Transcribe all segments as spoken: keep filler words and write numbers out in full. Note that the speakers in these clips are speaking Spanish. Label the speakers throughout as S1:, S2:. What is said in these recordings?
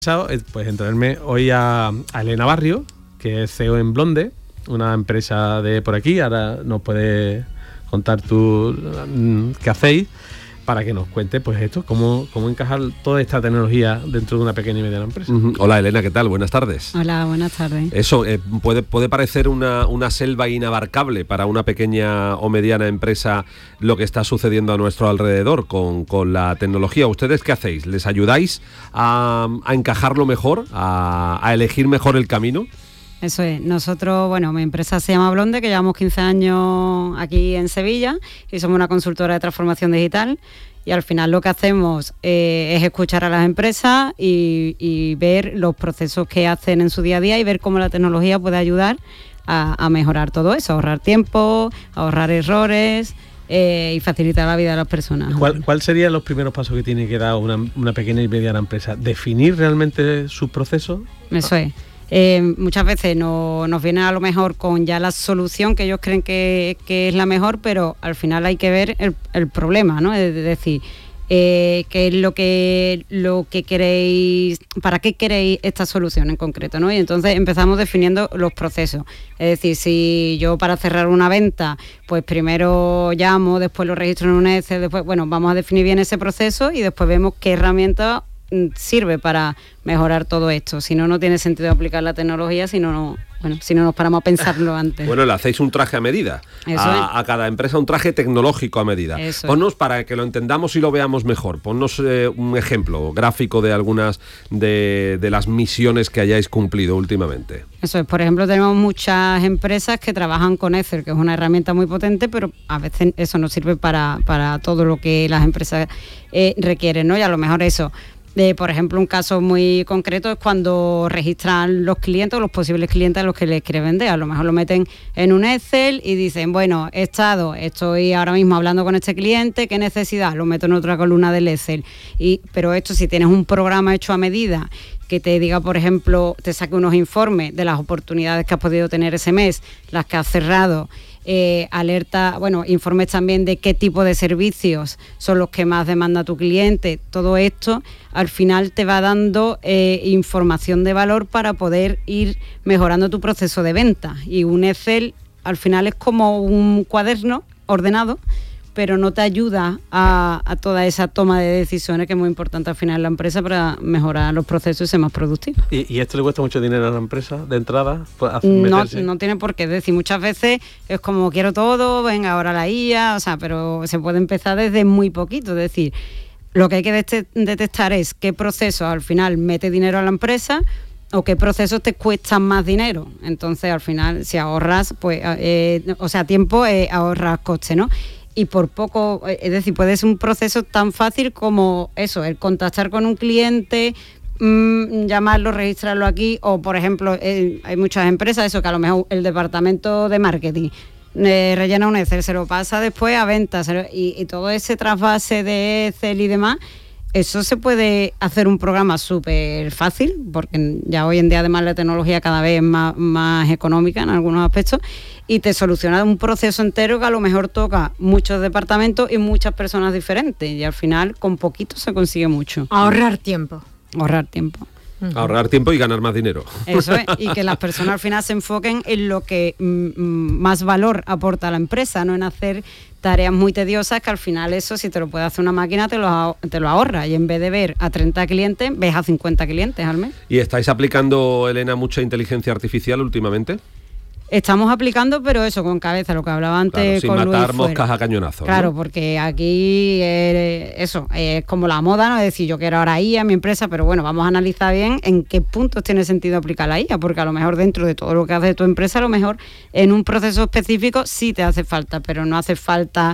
S1: Pues entrarme hoy a, a Elena Barrio, que es C E O en Blonde, una empresa de por aquí. Ahora nos puedes contar tú qué hacéis, para que nos cuente pues esto, cómo, cómo encajar toda esta tecnología dentro de una pequeña y mediana empresa.
S2: Uh-huh. Hola Elena, ¿qué tal? Buenas tardes.
S3: Hola, buenas tardes.
S2: Eso eh, puede, puede parecer una, una selva inabarcable para una pequeña o mediana empresa lo que está sucediendo a nuestro alrededor con, con la tecnología. ¿Ustedes qué hacéis? ¿Les ayudáis a, a encajarlo mejor, a, a elegir mejor el camino?
S3: Eso es. Nosotros, bueno, mi empresa se llama Blonde, que llevamos quince años aquí en Sevilla y somos una consultora de transformación digital. Y al final lo que hacemos eh, es escuchar a las empresas y, y ver los procesos que hacen en su día a día y ver cómo la tecnología puede ayudar a, a mejorar todo eso, ahorrar tiempo, ahorrar errores eh, y facilitar la vida de las personas.
S1: ¿Cuál, ¿Cuál serían los primeros pasos que tiene que dar una, una pequeña y mediana empresa? ¿Definir realmente sus procesos?
S3: Eso es. Eh, muchas veces no, nos vienen a lo mejor con ya la solución que ellos creen que, que es la mejor, pero al final hay que ver el, el problema, ¿no? Es decir, eh, qué es lo que, lo que queréis, para qué queréis esta solución en concreto, ¿no? Y entonces empezamos definiendo los procesos. Es decir, si yo para cerrar una venta, pues primero llamo, después lo registro en un Excel, después, bueno, vamos a definir bien ese proceso y después vemos qué herramienta sirve para mejorar todo esto. Si no, no tiene sentido aplicar la tecnología, si no, no, bueno, si no nos paramos a pensarlo antes.
S2: Bueno, le hacéis un traje a medida. A, a cada empresa un traje tecnológico a medida. Eso Ponnos, es. Para que lo entendamos y lo veamos mejor, ponnos eh, un ejemplo gráfico de algunas de, de las misiones que hayáis cumplido últimamente.
S3: Eso es. Por ejemplo, tenemos muchas empresas que trabajan con Excel, que es una herramienta muy potente, pero a veces eso no sirve para, para todo lo que las empresas eh, requieren, ¿no? Y a lo mejor eso... De, por ejemplo, un caso muy concreto es cuando registran los clientes o los posibles clientes a los que les quiere vender. A lo mejor lo meten en un Excel y dicen, bueno, he estado, estoy ahora mismo hablando con este cliente, ¿qué necesidad? Lo meto en otra columna del Excel. Y, pero esto, si tienes un programa hecho a medida que te diga, por ejemplo, te saque unos informes de las oportunidades que has podido tener ese mes, las que has cerrado, Eh, alerta, bueno, informes también de qué tipo de servicios son los que más demanda tu cliente. Todo esto al final te va dando eh, información de valor para poder ir mejorando tu proceso de venta. Y un Excel al final es como un cuaderno ordenado, pero no te ayuda a, a toda esa toma de decisiones que es muy importante al final en la empresa para mejorar los procesos y ser más productivos.
S1: ¿Y, y esto le cuesta mucho dinero a la empresa de entrada?
S3: No, no tiene por qué. Es decir, muchas veces es como quiero todo, venga ahora la I A, o sea, pero se puede empezar desde muy poquito. Es decir, lo que hay que det- detectar es qué proceso al final mete dinero a la empresa o qué procesos te cuestan más dinero. Entonces, al final, si ahorras, pues, eh, o sea, tiempo, eh, ahorras coste, ¿no? Y por poco, es decir, puede ser un proceso tan fácil como eso, el contactar con un cliente, mmm, llamarlo, registrarlo aquí, o por ejemplo, eh, hay muchas empresas, eso que a lo mejor el departamento de marketing eh, rellena un Excel, se lo pasa después a ventas, y, y todo ese trasvase de Excel y demás, eso se puede hacer un programa súper fácil, porque ya hoy en día además la tecnología cada vez es más, más económica en algunos aspectos, y te soluciona un proceso entero que a lo mejor toca muchos departamentos y muchas personas diferentes, y al final con poquito se consigue mucho.
S4: Ahorrar tiempo.
S3: Ahorrar tiempo.
S2: Uh-huh. Ahorrar tiempo y ganar más dinero.
S3: Eso es, y que las personas al final se enfoquen en lo que mm, más valor aporta a la empresa, no en hacer tareas muy tediosas, que al final eso, si te lo puede hacer una máquina, te lo, te lo ahorra, y en vez de ver a treinta clientes, ves a cincuenta clientes al mes.
S2: ¿Y estáis aplicando, Elena, mucha inteligencia artificial últimamente?
S3: Estamos aplicando, pero eso, con cabeza, lo que hablaba antes,
S2: claro,
S3: con
S2: sin matar
S3: Luis
S2: moscas a cañonazos.
S3: Claro,
S2: ¿no?
S3: Porque aquí eh, eso es como la moda, ¿no? Es decir, yo quiero ahora I A en mi empresa, pero bueno, vamos a analizar bien en qué puntos tiene sentido aplicar la I A, porque a lo mejor dentro de todo lo que hace tu empresa, a lo mejor en un proceso específico sí te hace falta, pero no hace falta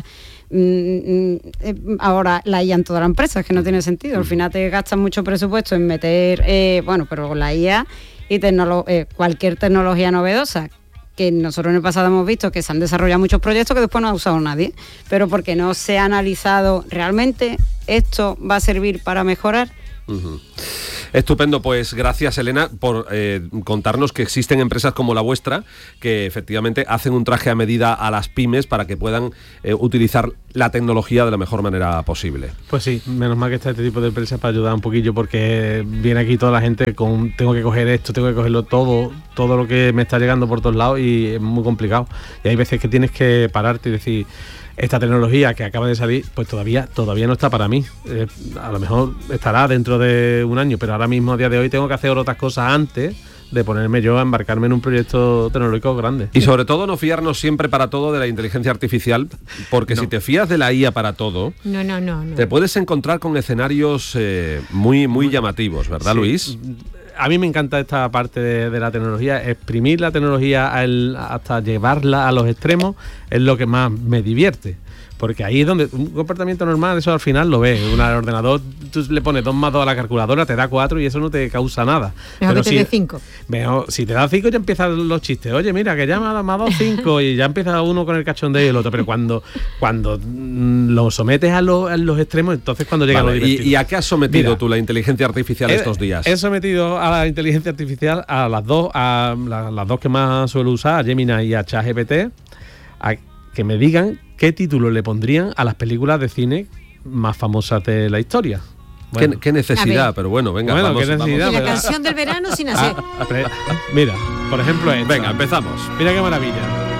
S3: mmm, ahora la I A en toda la empresa, es que no tiene sentido. Al final te gastas mucho presupuesto en meter, eh, bueno, pero con la I A y tecnolo- eh, cualquier tecnología novedosa, que nosotros en el pasado hemos visto que se han desarrollado muchos proyectos que después no ha usado nadie, pero porque no se ha analizado realmente esto va a servir para mejorar.
S2: Uh-huh. Estupendo, pues gracias Elena por eh, contarnos que existen empresas como la vuestra que efectivamente hacen un traje a medida a las pymes para que puedan eh, utilizar la tecnología de la mejor manera posible.
S1: Pues sí, menos mal que está este tipo de empresas para ayudar un poquillo, porque viene aquí toda la gente con tengo que coger esto, tengo que cogerlo todo, todo lo que me está llegando por todos lados y es muy complicado. Y hay veces que tienes que pararte y decir, esta tecnología que acaba de salir, pues todavía, todavía no está para mí. Eh, a lo mejor estará dentro de un año, pero ahora mismo, a día de hoy, tengo que hacer otras cosas antes de ponerme yo a embarcarme en un proyecto tecnológico grande.
S2: Y sobre todo no fiarnos siempre para todo de la inteligencia artificial, porque no. si te fías de la I A para todo,
S4: no, no, no, no.
S2: te puedes encontrar con escenarios eh, muy, muy llamativos, ¿verdad, sí. Luis?
S1: A mí me encanta esta parte de, de la tecnología, exprimir la tecnología al, hasta llevarla a los extremos es lo que más me divierte. Porque ahí es donde un comportamiento normal, eso al final lo ves. Un ordenador, tú le pones dos más dos a la calculadora, te da cuatro y eso no te causa nada.
S4: Mejor
S1: Pero
S4: que te
S1: si,
S4: dé cinco.
S1: Mejor, si te da cinco ya empiezan los chistes. Oye, mira, que ya me ha dado más dos, cinco y ya empieza uno con el cachondeo y el otro. Pero cuando, cuando mm, lo sometes a, lo, a los extremos, entonces cuando llega
S2: vale,
S1: lo divertido.
S2: ¿Y, ¿Y a qué has sometido
S1: mira,
S2: tú la inteligencia artificial
S1: he,
S2: estos días?
S1: He sometido a la inteligencia artificial a las dos, a la, las dos que más suelo usar, a Gemini y a ChatGPT, a que me digan qué título le pondrían a las películas de cine más famosas de la historia.
S2: Bueno. ¿Qué, qué necesidad, pero bueno, venga,
S1: bueno,
S2: vamos.
S1: ¿qué necesidad,
S4: vamos. La canción del verano sin hacer.
S1: Ah, pre, mira, por ejemplo esta.
S2: Venga, empezamos.
S1: Mira qué maravilla.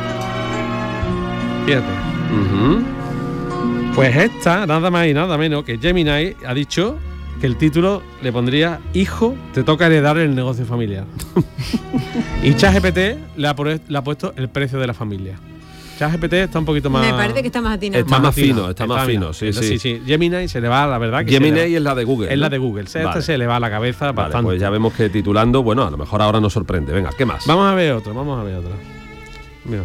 S1: Fíjate.
S2: Uh-huh.
S1: Pues esta, nada más y nada menos que Gemini ha dicho que el título le pondría Hijo, te toca heredar el negocio familiar. Y ChatGPT le ha, le ha puesto el precio de la familia. ChatGPT está un poquito más...
S4: Me parece que está más atinado.
S2: Está más fino, está,
S1: está
S2: más
S1: fino,
S2: fino, sí,
S1: Entonces,
S2: sí.
S1: sí, sí. Gemini se le va, la verdad que
S2: Gemini
S1: se le va,
S2: es la de Google,
S1: Es
S2: ¿no?
S1: la de Google. Esta
S2: vale.
S1: se le va a la cabeza
S2: vale,
S1: bastante.
S2: Pues ya vemos que titulando, bueno, a lo mejor ahora nos sorprende. Venga, ¿qué más?
S1: Vamos a ver otro, vamos a ver otro. Mira.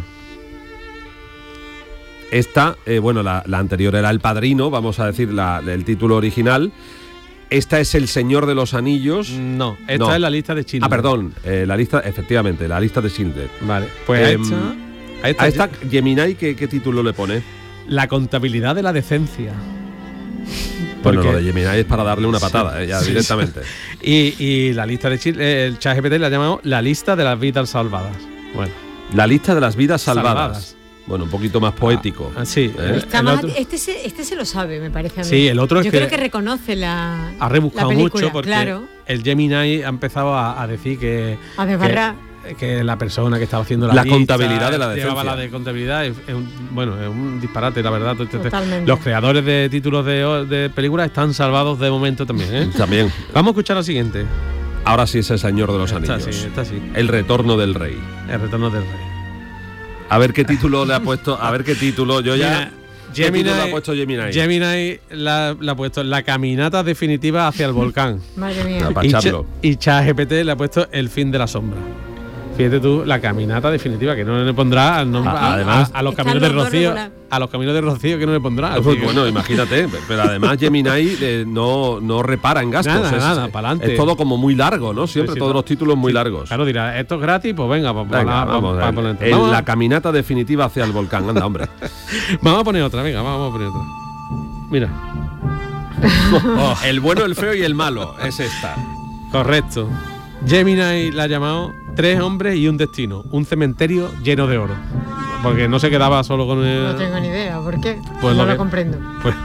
S2: Esta, eh, bueno, la, la anterior era El Padrino, vamos a decir la, el título original. Esta es El Señor de los Anillos.
S1: No, esta
S2: no.
S1: es la lista de Schindler.
S2: Ah, perdón, eh, la lista, efectivamente, la lista de Schindler.
S1: Vale, pues
S2: Eh,
S1: a esta, a esta,
S2: a esta Gemini, ¿qué, ¿qué título le pone?
S1: La contabilidad de la decencia.
S2: Bueno,
S1: Porque-
S2: lo de Gemini es para darle una patada, eh, ya
S1: Sí,
S2: directamente.
S1: Y, y la lista de Schindler, eh, el ChatGPT la ha llamado la lista de las vidas salvadas. Bueno,
S2: La lista de las vidas salvadas.
S1: Salvadas.
S2: Bueno, un poquito más poético.
S1: ah, sí.
S2: ¿Eh?
S4: Está
S1: El
S4: más
S1: otro-
S4: ati- este, se, este se lo sabe, me parece a mí.
S1: Sí, el otro es
S4: Yo
S1: que-
S4: creo que reconoce la
S1: ha rebuscado
S4: la película,
S1: mucho porque
S4: claro,
S1: el Gemini ha empezado a, a decir que,
S4: a desbarrar.
S1: que, que la persona que estaba haciendo la,
S2: La
S1: lista
S2: contabilidad de la
S1: llevaba
S2: decencia.
S1: la de contabilidad. Es, es un, bueno, es un disparate, la verdad. Este- este-
S4: Totalmente.
S1: Los creadores de títulos de, de películas están salvados de momento también, ¿eh?
S2: También.
S1: Vamos a escuchar lo siguiente.
S2: Ahora sí es El Señor de los
S1: Esta
S2: Anillos.
S1: sí, esta sí.
S2: El Retorno del Rey.
S1: El retorno del rey.
S2: A ver qué título le ha puesto. A ver qué título. Yo ya.
S1: Mira,
S2: ¿Qué
S1: Gemini,
S2: título le ha puesto Gemini?
S1: Gemini la, la ha puesto la caminata definitiva hacia el volcán.
S4: Madre mía.
S2: Ya, pa-
S1: y, Cha-
S2: Pacharlo.
S1: y ChatGPT le ha puesto el fin de la sombra. Fíjate tú, la caminata definitiva, que no le pondrá al nombre,
S2: Ah,
S1: a,
S2: además-
S1: a, a los
S4: Están
S1: caminos de
S4: los dos
S1: Rocío,
S4: regular.
S1: a los caminos de Rocío que no le pondrá.
S2: Pues
S1: así que-
S2: bueno, imagínate, pero además Gemini eh, no, no repara en gastos.
S1: Nada,
S2: es,
S1: nada,
S2: es-
S1: pa'lante.
S2: es todo como muy largo, ¿no? Siempre
S1: Sí, sí,
S2: todos
S1: todo.
S2: los títulos muy largos.
S1: Claro, dirá, esto es gratis, pues venga, pues
S2: Venga,
S1: pa- pa-
S2: vamos,
S1: pa-
S2: el-
S1: poner-
S2: el-
S1: vamos,
S2: la
S1: a-
S2: caminata definitiva hacia el volcán. Anda, hombre.
S1: vamos a poner otra, venga, vamos a poner otra. Mira,
S2: Oh, el bueno, el feo y el malo. Es esta.
S1: correcto. Gemini la ha llamado Tres hombres y un destino, un cementerio lleno de oro. Porque no se quedaba solo con el...
S4: No tengo ni idea, ¿por qué?
S1: Pues
S4: no
S1: lo
S4: lo
S1: que-
S4: comprendo.
S1: Pues-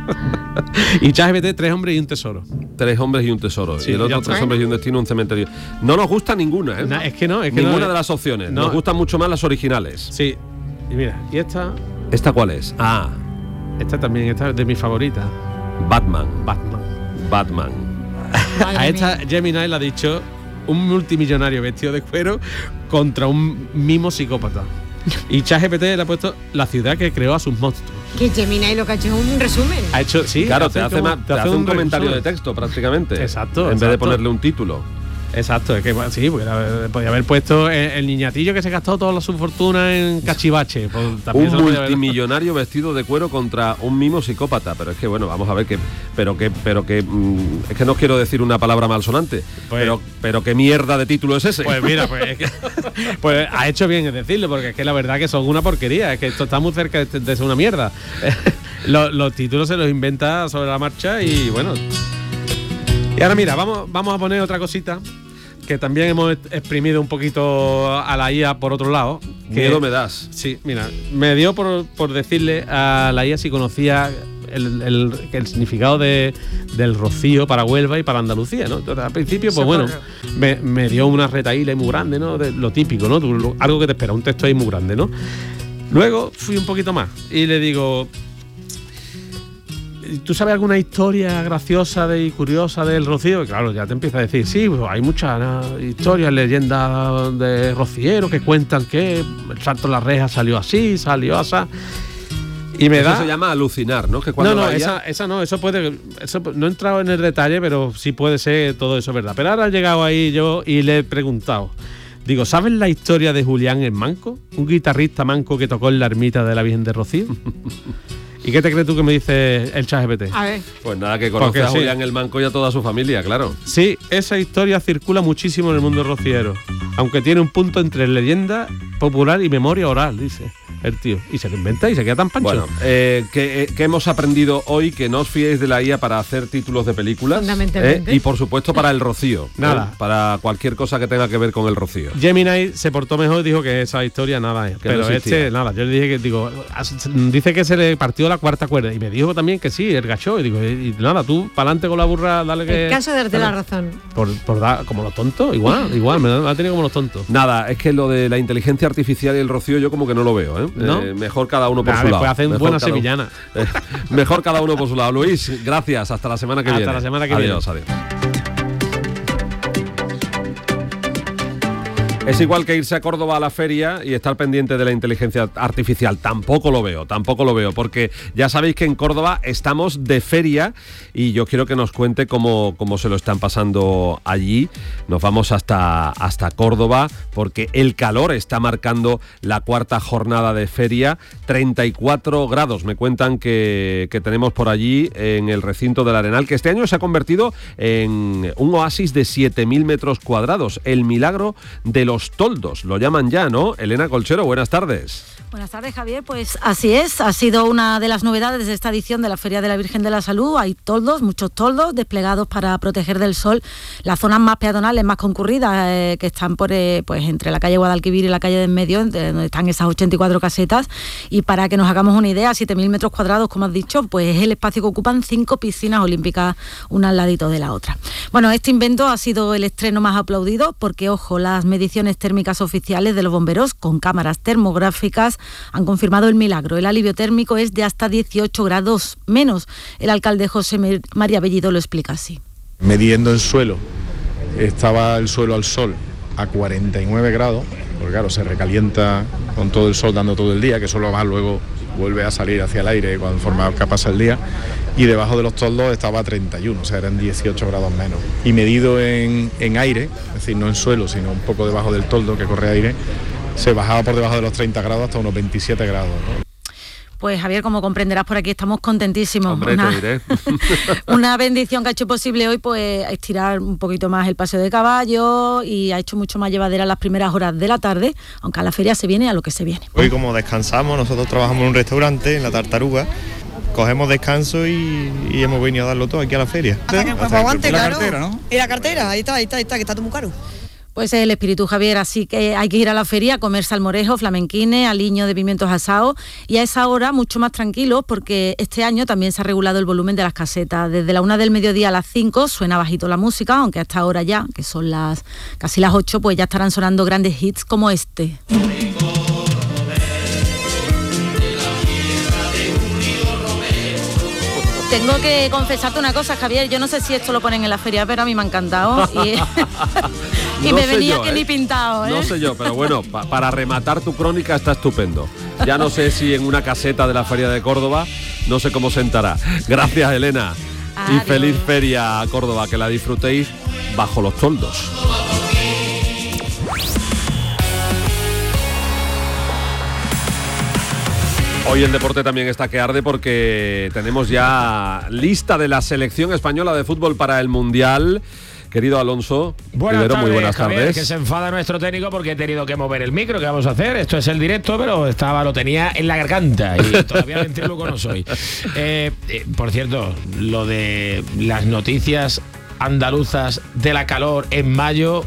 S1: y ChatGPT, tres hombres y un tesoro.
S2: Tres hombres y un tesoro.
S1: Sí,
S2: y el
S1: ya
S2: otro,
S1: está.
S2: tres hombres y un destino, un cementerio. No nos gusta ninguna, ¿eh?
S1: Na- es que no, es que
S2: Ninguna
S1: no,
S2: de las opciones.
S1: no.
S2: Nos gustan mucho más las originales.
S1: Sí. Y mira, y esta,
S2: ¿Esta cuál es? Ah,
S1: esta también, esta es de mis favoritas.
S2: Batman.
S1: Batman.
S2: Batman.
S4: Madre
S1: A esta
S4: mía.
S1: Gemini le ha dicho un multimillonario vestido de cuero contra un mimo psicópata. Y ChatGPT le ha puesto la ciudad que creó a sus monstruos.
S4: Que Gemini lo que ha hecho es un resumen.
S1: Ha hecho, sí,
S2: Claro, te hace,
S1: como-
S2: más- te hace un, comentario de
S1: resumen.
S2: texto prácticamente.
S1: Exacto,
S2: En vez de
S1: exacto.
S2: ponerle un título.
S1: Exacto, es que sí, porque la- podía haber puesto el, el niñatillo que se gastó toda su fortuna en cachivache. Pues, también
S2: Un
S1: se lo podía haber-
S2: multimillonario vestido de cuero contra un mimo psicópata. Pero es que, bueno, vamos a ver que. Pero que. Pero que. mm, es que no quiero decir una palabra malsonante.
S1: Pues-
S2: pero, pero qué mierda de título es ese.
S1: Pues mira, pues, es que- pues ha hecho bien en decirlo, porque es que la verdad que son una porquería, es que esto está muy cerca de, de ser una mierda. los, los títulos se los inventa sobre la marcha y bueno. Y ahora mira, vamos, vamos a poner otra cosita. que también hemos exprimido un poquito a la I A por otro lado. Que,
S2: Miedo me das.
S1: Sí, mira, me dio por, por decirle a la I A si conocía el, el, el significado de, del rocío para Huelva y para Andalucía, ¿no? Entonces, al principio, pues bueno, me, me dio una retaíla muy grande, ¿no? De lo típico, ¿no? Tú, lo, algo que te espera, un texto ahí muy grande, ¿no? Luego fui un poquito más y le digo... ¿Tú sabes alguna historia graciosa de, y curiosa del Rocío? Y claro, ya te empieza a decir, sí, pues hay muchas ¿no? historias, leyendas de rocieros que cuentan que el salto en la reja salió así, salió así. Y me
S2: eso
S1: da...
S2: se llama alucinar, ¿no? Que cuando
S1: no, no,
S2: la I A...
S1: esa, esa no, eso puede... Eso, no he entrado en el detalle, pero sí puede ser todo eso verdad. Pero ahora he llegado ahí yo y le he preguntado. Digo, ¿sabes la historia de Julián el Manco? Un guitarrista manco que tocó en la ermita de la Virgen de Rocío. ¿Y qué te crees tú que me dice el ChatGPT?
S4: A ver.
S2: Pues nada, que conoce a Julián sí. el Manco y a toda su familia, claro.
S1: Sí, esa historia circula muchísimo en el mundo rociero, aunque tiene un punto entre leyenda popular y memoria oral, dice el tío. Y se lo inventa y se queda tan pancho.
S2: Bueno, eh, que, eh, que hemos aprendido hoy que no os fiéis de la I A para hacer títulos de películas.
S4: Fundamentalmente.
S2: Eh, y por supuesto para el Rocío.
S1: Nada.
S2: Eh, para cualquier cosa que tenga que ver con el Rocío.
S1: Gemini se portó mejor y dijo que esa historia nada es. Pero no este, nada, yo le dije que, digo, dice que se le partió la cuarta cuerda. Y me dijo también que sí, el gacho. Y digo, y, y nada, tú, para adelante con la burra, dale que...
S4: El caso de darte
S1: dale.
S4: la razón.
S1: Por, por dar, como los tontos, igual, igual, me la ha tenido como los tontos.
S2: Nada, es que lo de la inteligencia artificial y el Rocío yo como que no lo veo, ¿eh?
S1: ¿No?
S2: eh mejor cada uno por
S1: nah,
S2: su lado.
S1: Después hacen buena sevillana.
S2: Eh, mejor cada uno por su lado. Luis, gracias. Hasta la semana que
S1: hasta
S2: viene.
S1: Hasta la semana que
S2: adiós,
S1: viene.
S2: Adiós, adiós. Es igual que irse a Córdoba a la feria y estar pendiente de la inteligencia artificial. Tampoco lo veo, tampoco lo veo, porque ya sabéis que en Córdoba estamos de feria y yo quiero que nos cuente cómo, cómo se lo están pasando allí. Nos vamos hasta, hasta Córdoba porque el calor está marcando la cuarta jornada de feria. treinta y cuatro grados me cuentan que, que tenemos por allí en el recinto del Arenal, que este año se ha convertido en un oasis de siete mil metros cuadrados. El milagro de los Los toldos, lo llaman ya, ¿no? Elena Colchero, buenas tardes.
S5: Buenas tardes, Javier. Pues así es, ha sido una de las novedades de esta edición de la Feria de la Virgen de la Salud. Hay toldos, muchos toldos desplegados para proteger del sol las zonas más peatonales, más concurridas, eh, que están por eh, pues entre la calle Guadalquivir y la calle de en medio, donde están esas ochenta y cuatro casetas. Y para que nos hagamos una idea, siete mil metros cuadrados, como has dicho, pues es el espacio que ocupan cinco piscinas olímpicas, una al ladito de la otra. Bueno, este invento ha sido el estreno más aplaudido porque, ojo, las mediciones térmicas oficiales de los bomberos con cámaras termográficas han confirmado el milagro. El alivio térmico es de hasta dieciocho grados menos. El alcalde José María Bellido lo explica así.
S6: Midiendo el suelo, estaba el suelo al sol a cuarenta y nueve grados, porque claro, se recalienta con todo el sol dando todo el día, que solo más luego vuelve a salir hacia el aire cuando forma que pasa el día, y debajo de los toldos estaba a treinta y uno, o sea, eran dieciocho grados menos. Y medido en, en aire, es decir, no en suelo, sino un poco debajo del toldo que corre aire, se bajaba por debajo de los treinta grados hasta unos veintisiete grados, ¿no?
S5: Pues Javier, como comprenderás, por aquí estamos contentísimos.
S2: Hombre,
S5: una,
S2: te diré.
S5: Una bendición que ha hecho posible hoy, pues estirar un poquito más el paseo de caballo y ha hecho mucho más llevadera las primeras horas de la tarde, aunque a la feria se viene a lo que se viene.
S7: Hoy, como descansamos, nosotros trabajamos en un restaurante, en La Tartaruga, cogemos descanso y, y hemos venido a darlo todo aquí a la feria.
S8: Hasta que el cuerpo aguante,
S7: la
S8: claro.
S7: cartera, ¿no?
S8: Y la cartera, ahí está, ahí está, ahí está, que está todo muy caro.
S5: Pues es el espíritu, Javier, así que hay que ir a la feria a comer salmorejo, flamenquines, aliño de pimientos asados y a esa hora mucho más tranquilos porque este año también se ha regulado el volumen de las casetas. Desde la una del mediodía a las cinco suena bajito la música, aunque hasta ahora ya, que son las casi las ocho, pues ya estarán sonando grandes hits como este. Tengo que confesarte una cosa, Javier, yo no sé si esto lo ponen en la feria, pero a mí me ha encantado y, y
S2: No
S5: me
S2: sé
S5: venía
S2: yo,
S5: que
S2: ¿eh?
S5: ni pintado, ¿eh?
S2: No sé yo, pero bueno, pa- para rematar tu crónica está estupendo. Ya no sé si en una caseta de la Feria de Córdoba, no sé cómo sentará. Gracias, Elena.
S5: Adiós.
S2: Y feliz feria a Córdoba, que la disfrutéis bajo los toldos. Hoy el deporte también está que arde porque tenemos ya lista de la selección española de fútbol para el Mundial. Querido Alonso,
S9: buenas
S2: primero,
S9: tardes,
S2: muy buenas
S9: Javier,
S2: tardes.
S9: que se enfada nuestro técnico porque he tenido que mover el micro. ¿Qué vamos a hacer? Esto es el directo, pero estaba lo tenía en la garganta y todavía ventríloco no soy. Eh, eh, por cierto, lo de las noticias andaluzas de la calor en mayo,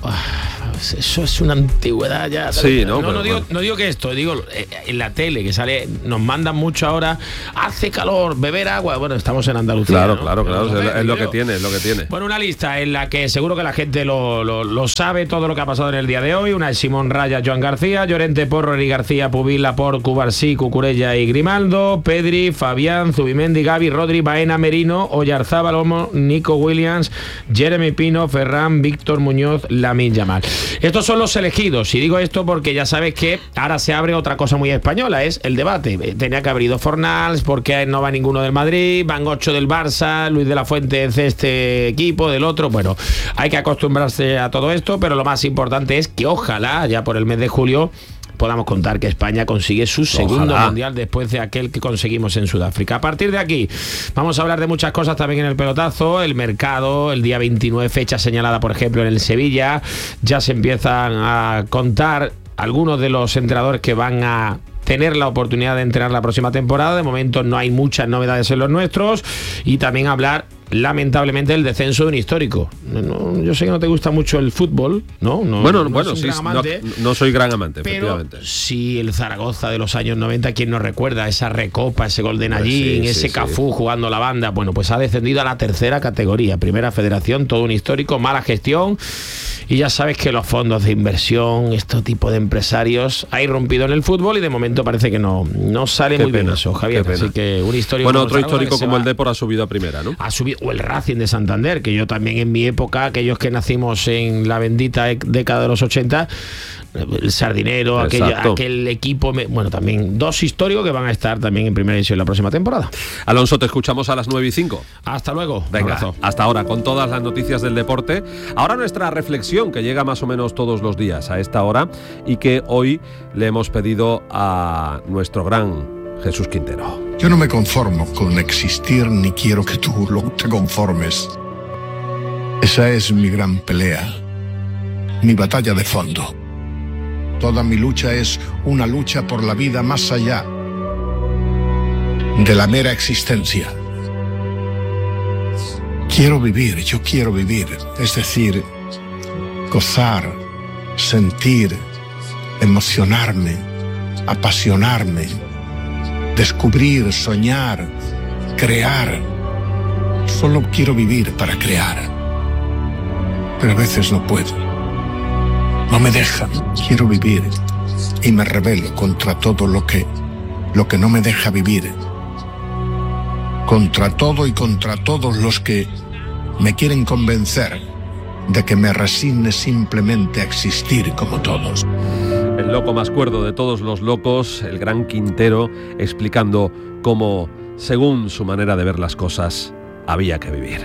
S9: eso es una antigüedad ya.
S2: Sí, no,
S9: no,
S2: pero
S9: no, digo,
S2: bueno.
S9: no digo que esto, digo en la tele que sale, nos mandan mucho ahora, hace calor, beber agua. Bueno, estamos en Andalucía.
S2: Claro,
S9: ¿no?
S2: claro, claro,
S9: Pero,
S2: es, es lo que
S9: creo.
S2: tiene, es lo que tiene.
S9: Bueno, una lista en la que seguro que la gente lo, lo, lo sabe, todo lo que ha pasado en el día de hoy. Una es Simón Raya, Joan García, Llorente, Porro, Eri García, Pubil, Laporte, Cubarsí, Cucurella y Grimaldo, Pedri, Fabián, Zubimendi, Gavi, Rodri, Baena, Merino, Oyarzábal, Olmo, Nico Williams, Jeremy Pino, Ferran, Víctor Muñoz, Lamine Yamal. Estos son los elegidos, y digo esto porque ya sabes que ahora se abre otra cosa muy española, es el debate. Tenía que haber ido Fornals, porque no va ninguno del Madrid, van ocho del Barça, Luis de la Fuente es de este equipo, del otro. Bueno, hay que acostumbrarse a todo esto, pero lo más importante es que ojalá ya por el mes de julio podamos contar que España consigue su segundo
S2: Ojalá.
S9: mundial después de aquel que conseguimos en Sudáfrica. A partir de aquí vamos a hablar de muchas cosas también en el pelotazo, el mercado, el día veintinueve, fecha señalada por ejemplo en el Sevilla, ya se empiezan a contar algunos de los entrenadores que van a tener la oportunidad de entrenar la próxima temporada. De momento no hay muchas novedades en los nuestros, y también hablar lamentablemente el descenso de un histórico. No, yo sé que no te gusta mucho el fútbol, ¿no? no
S2: bueno,
S9: no
S2: bueno,
S9: es un
S2: sí,
S9: gran
S2: no,
S9: amante,
S2: no soy gran amante,
S9: pero
S2: efectivamente.
S9: sí el Zaragoza de los años noventa, ¿quién nos recuerda? Esa recopa, ese gol de Nallín,
S2: sí,
S9: ese
S2: sí,
S9: Cafú
S2: sí.
S9: jugando la banda. Bueno, pues ha descendido a la tercera categoría, primera federación, todo un histórico, mala gestión. Y ya sabes que los fondos de inversión, este tipo de empresarios, ha irrumpido en el fútbol y de momento parece que no, no sale
S2: Qué
S9: muy
S2: pena,
S9: bien eso, Javier.
S2: qué pena.
S9: Así que un histórico.
S2: Bueno,
S9: como
S2: otro
S9: Zaragoza
S2: histórico
S9: que se
S2: como
S9: va-
S2: el Depor ha subido a primera, ¿no?
S9: ha subido, o el Racing de Santander, que yo también en mi época, aquellos que nacimos en la bendita e- década de los ochenta, el Sardinero, aquello,
S2: Exacto.
S9: aquel equipo, me- bueno, también dos históricos que van a estar también en primera edición la próxima temporada.
S2: Alonso, te escuchamos a las nueve y cinco.
S9: Hasta luego.
S2: Venga,
S9: Abrazo.
S2: hasta ahora con todas las noticias del deporte. Ahora nuestra reflexión, que llega más o menos todos los días a esta hora y que hoy le hemos pedido a nuestro gran Jesús Quintero.
S10: Yo no me conformo con existir ni quiero que tú lo te conformes. Esa es mi gran pelea, mi batalla de fondo. Toda mi lucha es una lucha por la vida más allá de la mera existencia. Quiero vivir, yo quiero vivir, es decir, gozar, sentir, emocionarme, apasionarme, descubrir, soñar, crear. Solo quiero vivir para crear, pero a veces no puedo. No me dejan, quiero vivir y me rebelo contra todo lo que, lo que no me deja vivir. Contra todo y contra todos los que me quieren convencer de que me resigne simplemente a existir como todos.
S2: El loco más cuerdo de todos los locos, el gran Quintero, explicando cómo, según su manera de ver las cosas, había que vivir.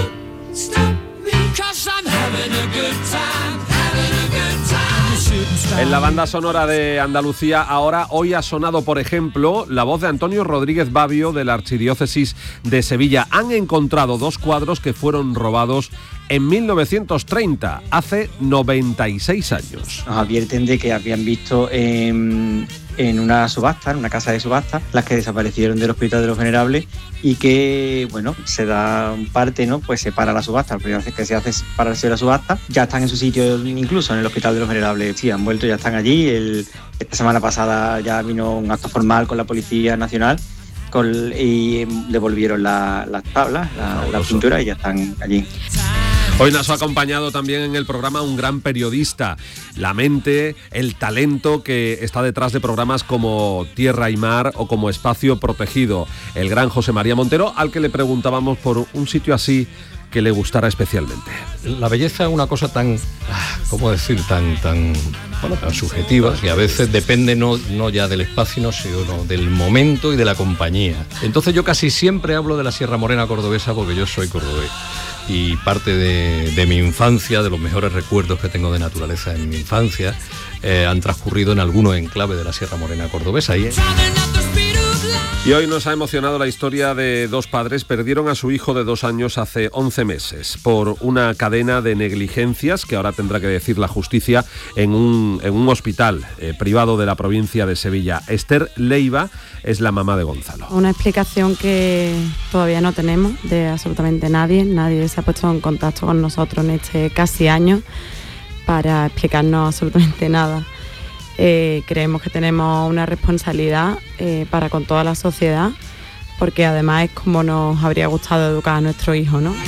S2: En la banda sonora de Andalucía ahora, hoy ha sonado, por ejemplo, la voz de Antonio Rodríguez Babio de la Archidiócesis de Sevilla. Han encontrado dos cuadros que fueron robados en mil novecientos treinta, hace noventa y seis años.
S11: Nos advierten de que habían visto en, en una subasta, en una casa de subasta, las que desaparecieron del Hospital de los Venerables y que, bueno, se da un parte, ¿no? Pues se para la subasta, la primera vez que se hace es pararse la subasta, ya están en su sitio incluso en el Hospital de los Venerables, sí, han vuelto, ya están allí. El, esta semana pasada ya vino un acto formal con la Policía Nacional con, y devolvieron la, las tablas, la, la pintura y ya están allí.
S2: Hoy nos ha acompañado también en el programa un gran periodista, la mente, el talento que está detrás de programas como Tierra y Mar o como Espacio Protegido, el gran José María Montero, al que le preguntábamos por un sitio así que le gustara especialmente.
S12: La belleza es una cosa tan, ¿cómo decir?, tan, tan, bueno, tan subjetiva, y a veces depende no, no ya del espacio, sino del momento y de la compañía. Entonces yo casi siempre hablo de la Sierra Morena cordobesa porque yo soy cordobés. Y parte de, de mi infancia, de los mejores recuerdos que tengo de naturaleza en mi infancia, eh, han transcurrido en algunos enclaves de la Sierra Morena cordobesa. Y, eh,
S2: Y hoy nos ha emocionado la historia de dos padres. Perdieron a su hijo de dos años hace once meses por una cadena de negligencias que ahora tendrá que decir la justicia en un, en un hospital eh, privado de la provincia de Sevilla. Esther Leiva es la mamá de Gonzalo.
S13: Una explicación que todavía no tenemos de absolutamente nadie. Nadie se ha puesto en contacto con nosotros en este casi año para explicarnos absolutamente nada. Eh, creemos que tenemos una responsabilidad eh, para con toda la sociedad, porque además es como nos habría gustado educar a nuestro hijo, ¿no?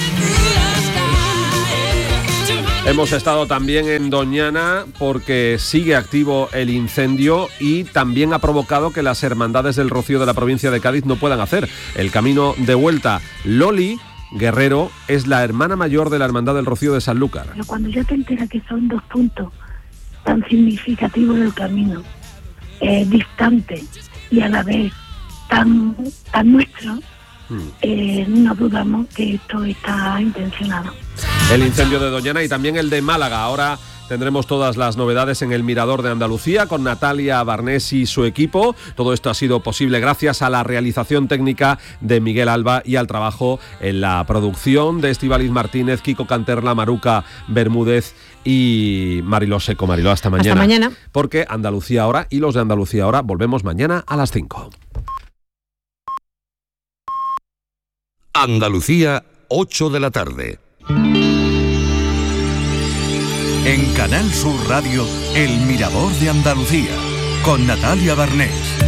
S2: Hemos estado también en Doñana porque sigue activo el incendio y también ha provocado que las hermandades del Rocío de la provincia de Cádiz no puedan hacer el camino de vuelta. Loli Guerrero es la hermana mayor de la Hermandad del Rocío de Sanlúcar.
S14: Pero cuando ya te enteras que son dos puntos tan significativo del camino, eh, distante y a la vez tan, tan nuestro, mm. eh, no dudamos que esto está intencionado.
S2: El incendio de Doñana y también el de Málaga. Ahora tendremos todas las novedades en el Mirador de Andalucía con Natalia Barnés y su equipo. Todo esto ha sido posible gracias a la realización técnica de Miguel Alba y al trabajo en la producción de Estíbaliz Martínez, Kiko Canterla, Maruca Bermúdez y Mariló Seco. Mariló, hasta mañana.
S4: Hasta mañana.
S2: Porque Andalucía Ahora y los de Andalucía Ahora volvemos mañana a las cinco.
S15: Andalucía, ocho de la tarde. En Canal Sur Radio, El Mirador de Andalucía, con Natalia Barnés.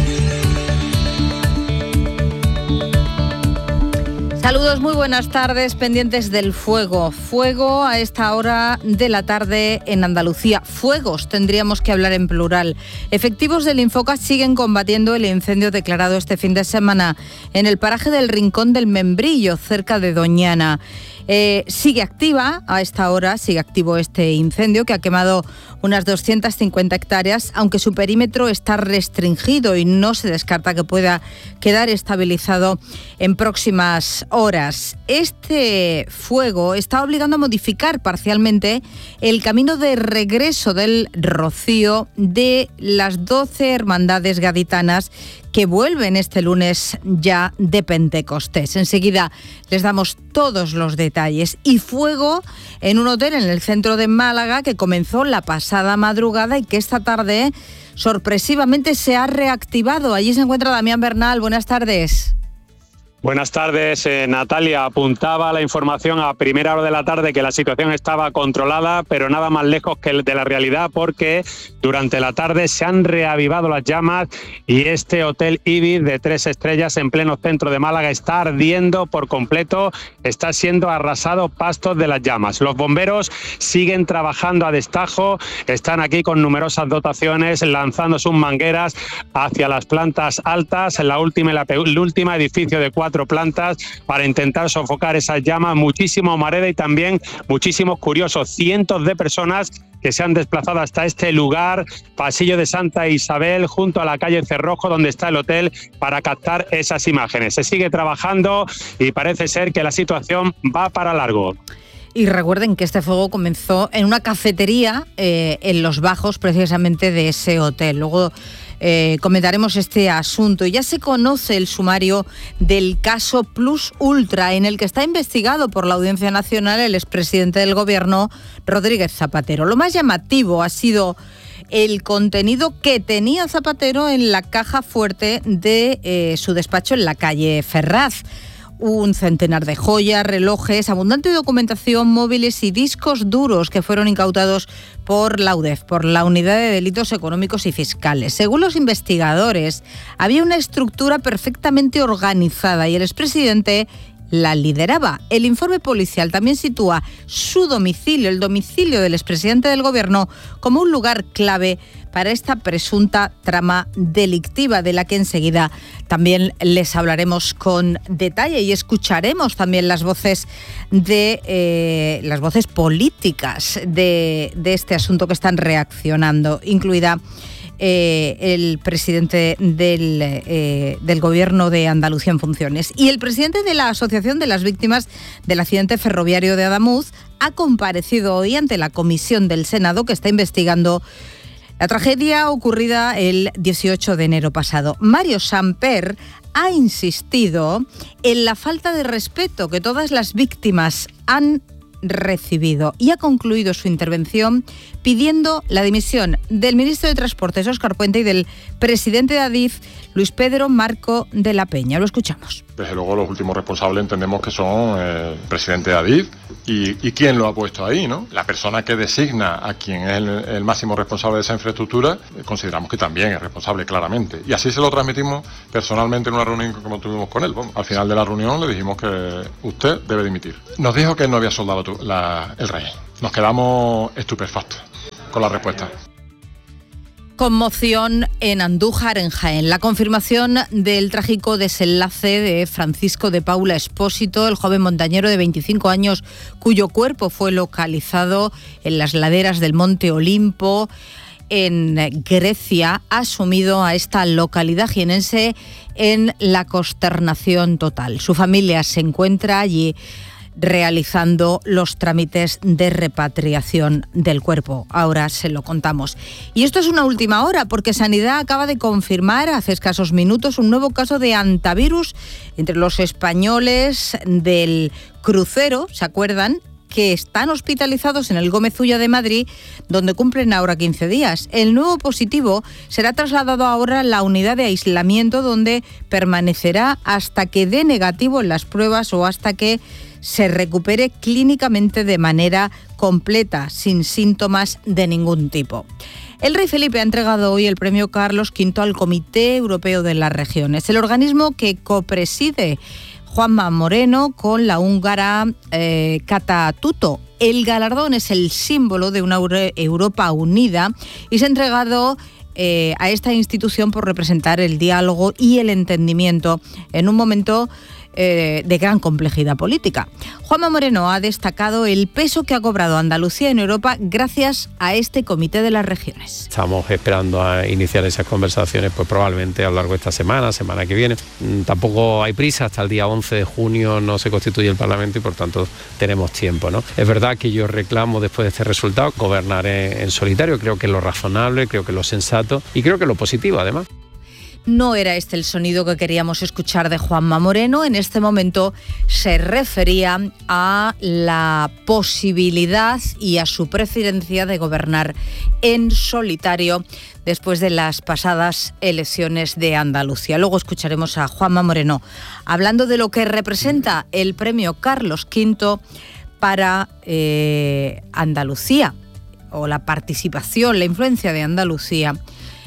S16: Saludos, muy buenas tardes, pendientes del fuego. Fuego a esta hora de la tarde en Andalucía. Fuegos, tendríamos que hablar en plural. Efectivos del Infoca siguen combatiendo el incendio declarado este fin de semana en el paraje del Rincón del Membrillo, cerca de Doñana. Eh, sigue activa a esta hora, sigue activo este incendio que ha quemado unas doscientas cincuenta hectáreas, aunque su perímetro está restringido y no se descarta que pueda quedar estabilizado en próximas horas. Este fuego está obligando a modificar parcialmente el camino de regreso del Rocío de las doce hermandades gaditanas que vuelven este lunes ya de Pentecostés. Enseguida les damos todos los detalles. Y fuego en un hotel en el centro de Málaga que comenzó la pasada madrugada y que esta tarde sorpresivamente se ha reactivado. Allí se encuentra Damián Bernal. Buenas tardes.
S17: Buenas tardes, eh, Natalia. Apuntaba la información a primera hora de la tarde que la situación estaba controlada, pero nada más lejos que de la realidad, porque durante la tarde se han reavivado las llamas y este hotel Ibis de tres estrellas en pleno centro de Málaga está ardiendo por completo, está siendo arrasado pastos de las llamas. Los bomberos siguen trabajando a destajo, están aquí con numerosas dotaciones, lanzando sus mangueras hacia las plantas altas, la última, la, el último edificio de cuatro plantas para intentar sofocar esas llamas. Muchísima humareda y también muchísimos curiosos, cientos de personas que se han desplazado hasta este lugar, Pasillo de Santa Isabel, junto a la calle Cerrojo, donde está el hotel, para captar esas imágenes. Se sigue trabajando y parece ser que la situación va para largo.
S16: Y recuerden que este fuego comenzó en una cafetería eh, en los bajos precisamente de ese hotel. Luego Eh, comentaremos este asunto. Ya se conoce el sumario del caso Plus Ultra, en el que está investigado por la Audiencia Nacional el expresidente del Gobierno, Rodríguez Zapatero. Lo más llamativo ha sido el contenido que tenía Zapatero en la caja fuerte de eh, su despacho en la calle Ferraz. Un centenar de joyas, relojes, abundante documentación, móviles y discos duros que fueron incautados por la U D E F, por la Unidad de Delitos Económicos y Fiscales. Según los investigadores, había una estructura perfectamente organizada y el expresidente la lideraba. El informe policial también sitúa su domicilio, el domicilio del expresidente del Gobierno, como un lugar clave para esta presunta trama delictiva, de la que enseguida también les hablaremos con detalle y escucharemos también las voces de eh, las voces políticas de, de este asunto que están reaccionando, incluida Eh, el presidente del, eh, del Gobierno de Andalucía en funciones. Y el presidente de la Asociación de las Víctimas del Accidente Ferroviario de Adamuz ha comparecido hoy ante la comisión del Senado que está investigando la tragedia ocurrida el dieciocho de enero pasado. Mario Samper ha insistido en la falta de respeto que todas las víctimas han recibido y ha concluido su intervención pidiendo la dimisión del ministro de Transportes, Óscar Puente, y del presidente de Adif, Luis Pedro Marco de la Peña. Lo escuchamos.
S6: Desde luego los últimos responsables entendemos que son el presidente de Adif y, y quién lo ha puesto ahí, ¿no? La persona que designa a quien es el, el máximo responsable de esa infraestructura, eh, consideramos que también es responsable claramente. Y así se lo transmitimos personalmente en una reunión como tuvimos con él. Bueno, al final de la reunión le dijimos que usted debe dimitir. Nos dijo que no había soldado tu, la, el rey. Nos quedamos estupefactos con la respuesta.
S16: Conmoción en Andújar, en Jaén. La confirmación del trágico desenlace de Francisco de Paula Espósito, el joven montañero de veinticinco años, cuyo cuerpo fue localizado en las laderas del Monte Olimpo, en Grecia, ha sumido a esta localidad jienense en la consternación total. Su familia se encuentra allí realizando los trámites de repatriación del cuerpo. Ahora se lo contamos. Y esto es una última hora, porque Sanidad acaba de confirmar hace escasos minutos un nuevo caso de hantavirus entre los españoles del crucero, ¿se acuerdan?, que están hospitalizados en el Gómez Ulla de Madrid, donde cumplen ahora quince días. El nuevo positivo será trasladado ahora a la unidad de aislamiento, donde permanecerá hasta que dé negativo en las pruebas o hasta que se recupere clínicamente de manera completa, sin síntomas de ningún tipo. El rey Felipe ha entregado hoy el premio Carlos quinto al Comité Europeo de las Regiones, el organismo que copreside Juanma Moreno con la húngara eh, Kata Tutto. El galardón es el símbolo de una Europa unida y se ha entregado eh, a esta institución por representar el diálogo y el entendimiento en un momento eh, de gran complejidad política. Juanma Moreno ha destacado el peso que ha cobrado Andalucía en Europa gracias a este Comité de las Regiones.
S18: Estamos esperando a iniciar esas conversaciones, pues probablemente a lo largo de esta semana, semana que viene. Tampoco hay prisa, hasta el día once de junio no se constituye el Parlamento y por tanto tenemos tiempo, ¿no? Es verdad que yo reclamo después de este resultado gobernar en, en solitario, creo que es lo razonable, creo que es lo sensato y creo que es lo positivo además.
S16: No era este el sonido que queríamos escuchar de Juanma Moreno. En este momento se refería a la posibilidad y a su preferencia de gobernar en solitario después de las pasadas elecciones de Andalucía. Luego escucharemos a Juanma Moreno hablando de lo que representa el premio Carlos quinto para eh, Andalucía, o la participación, la influencia de Andalucía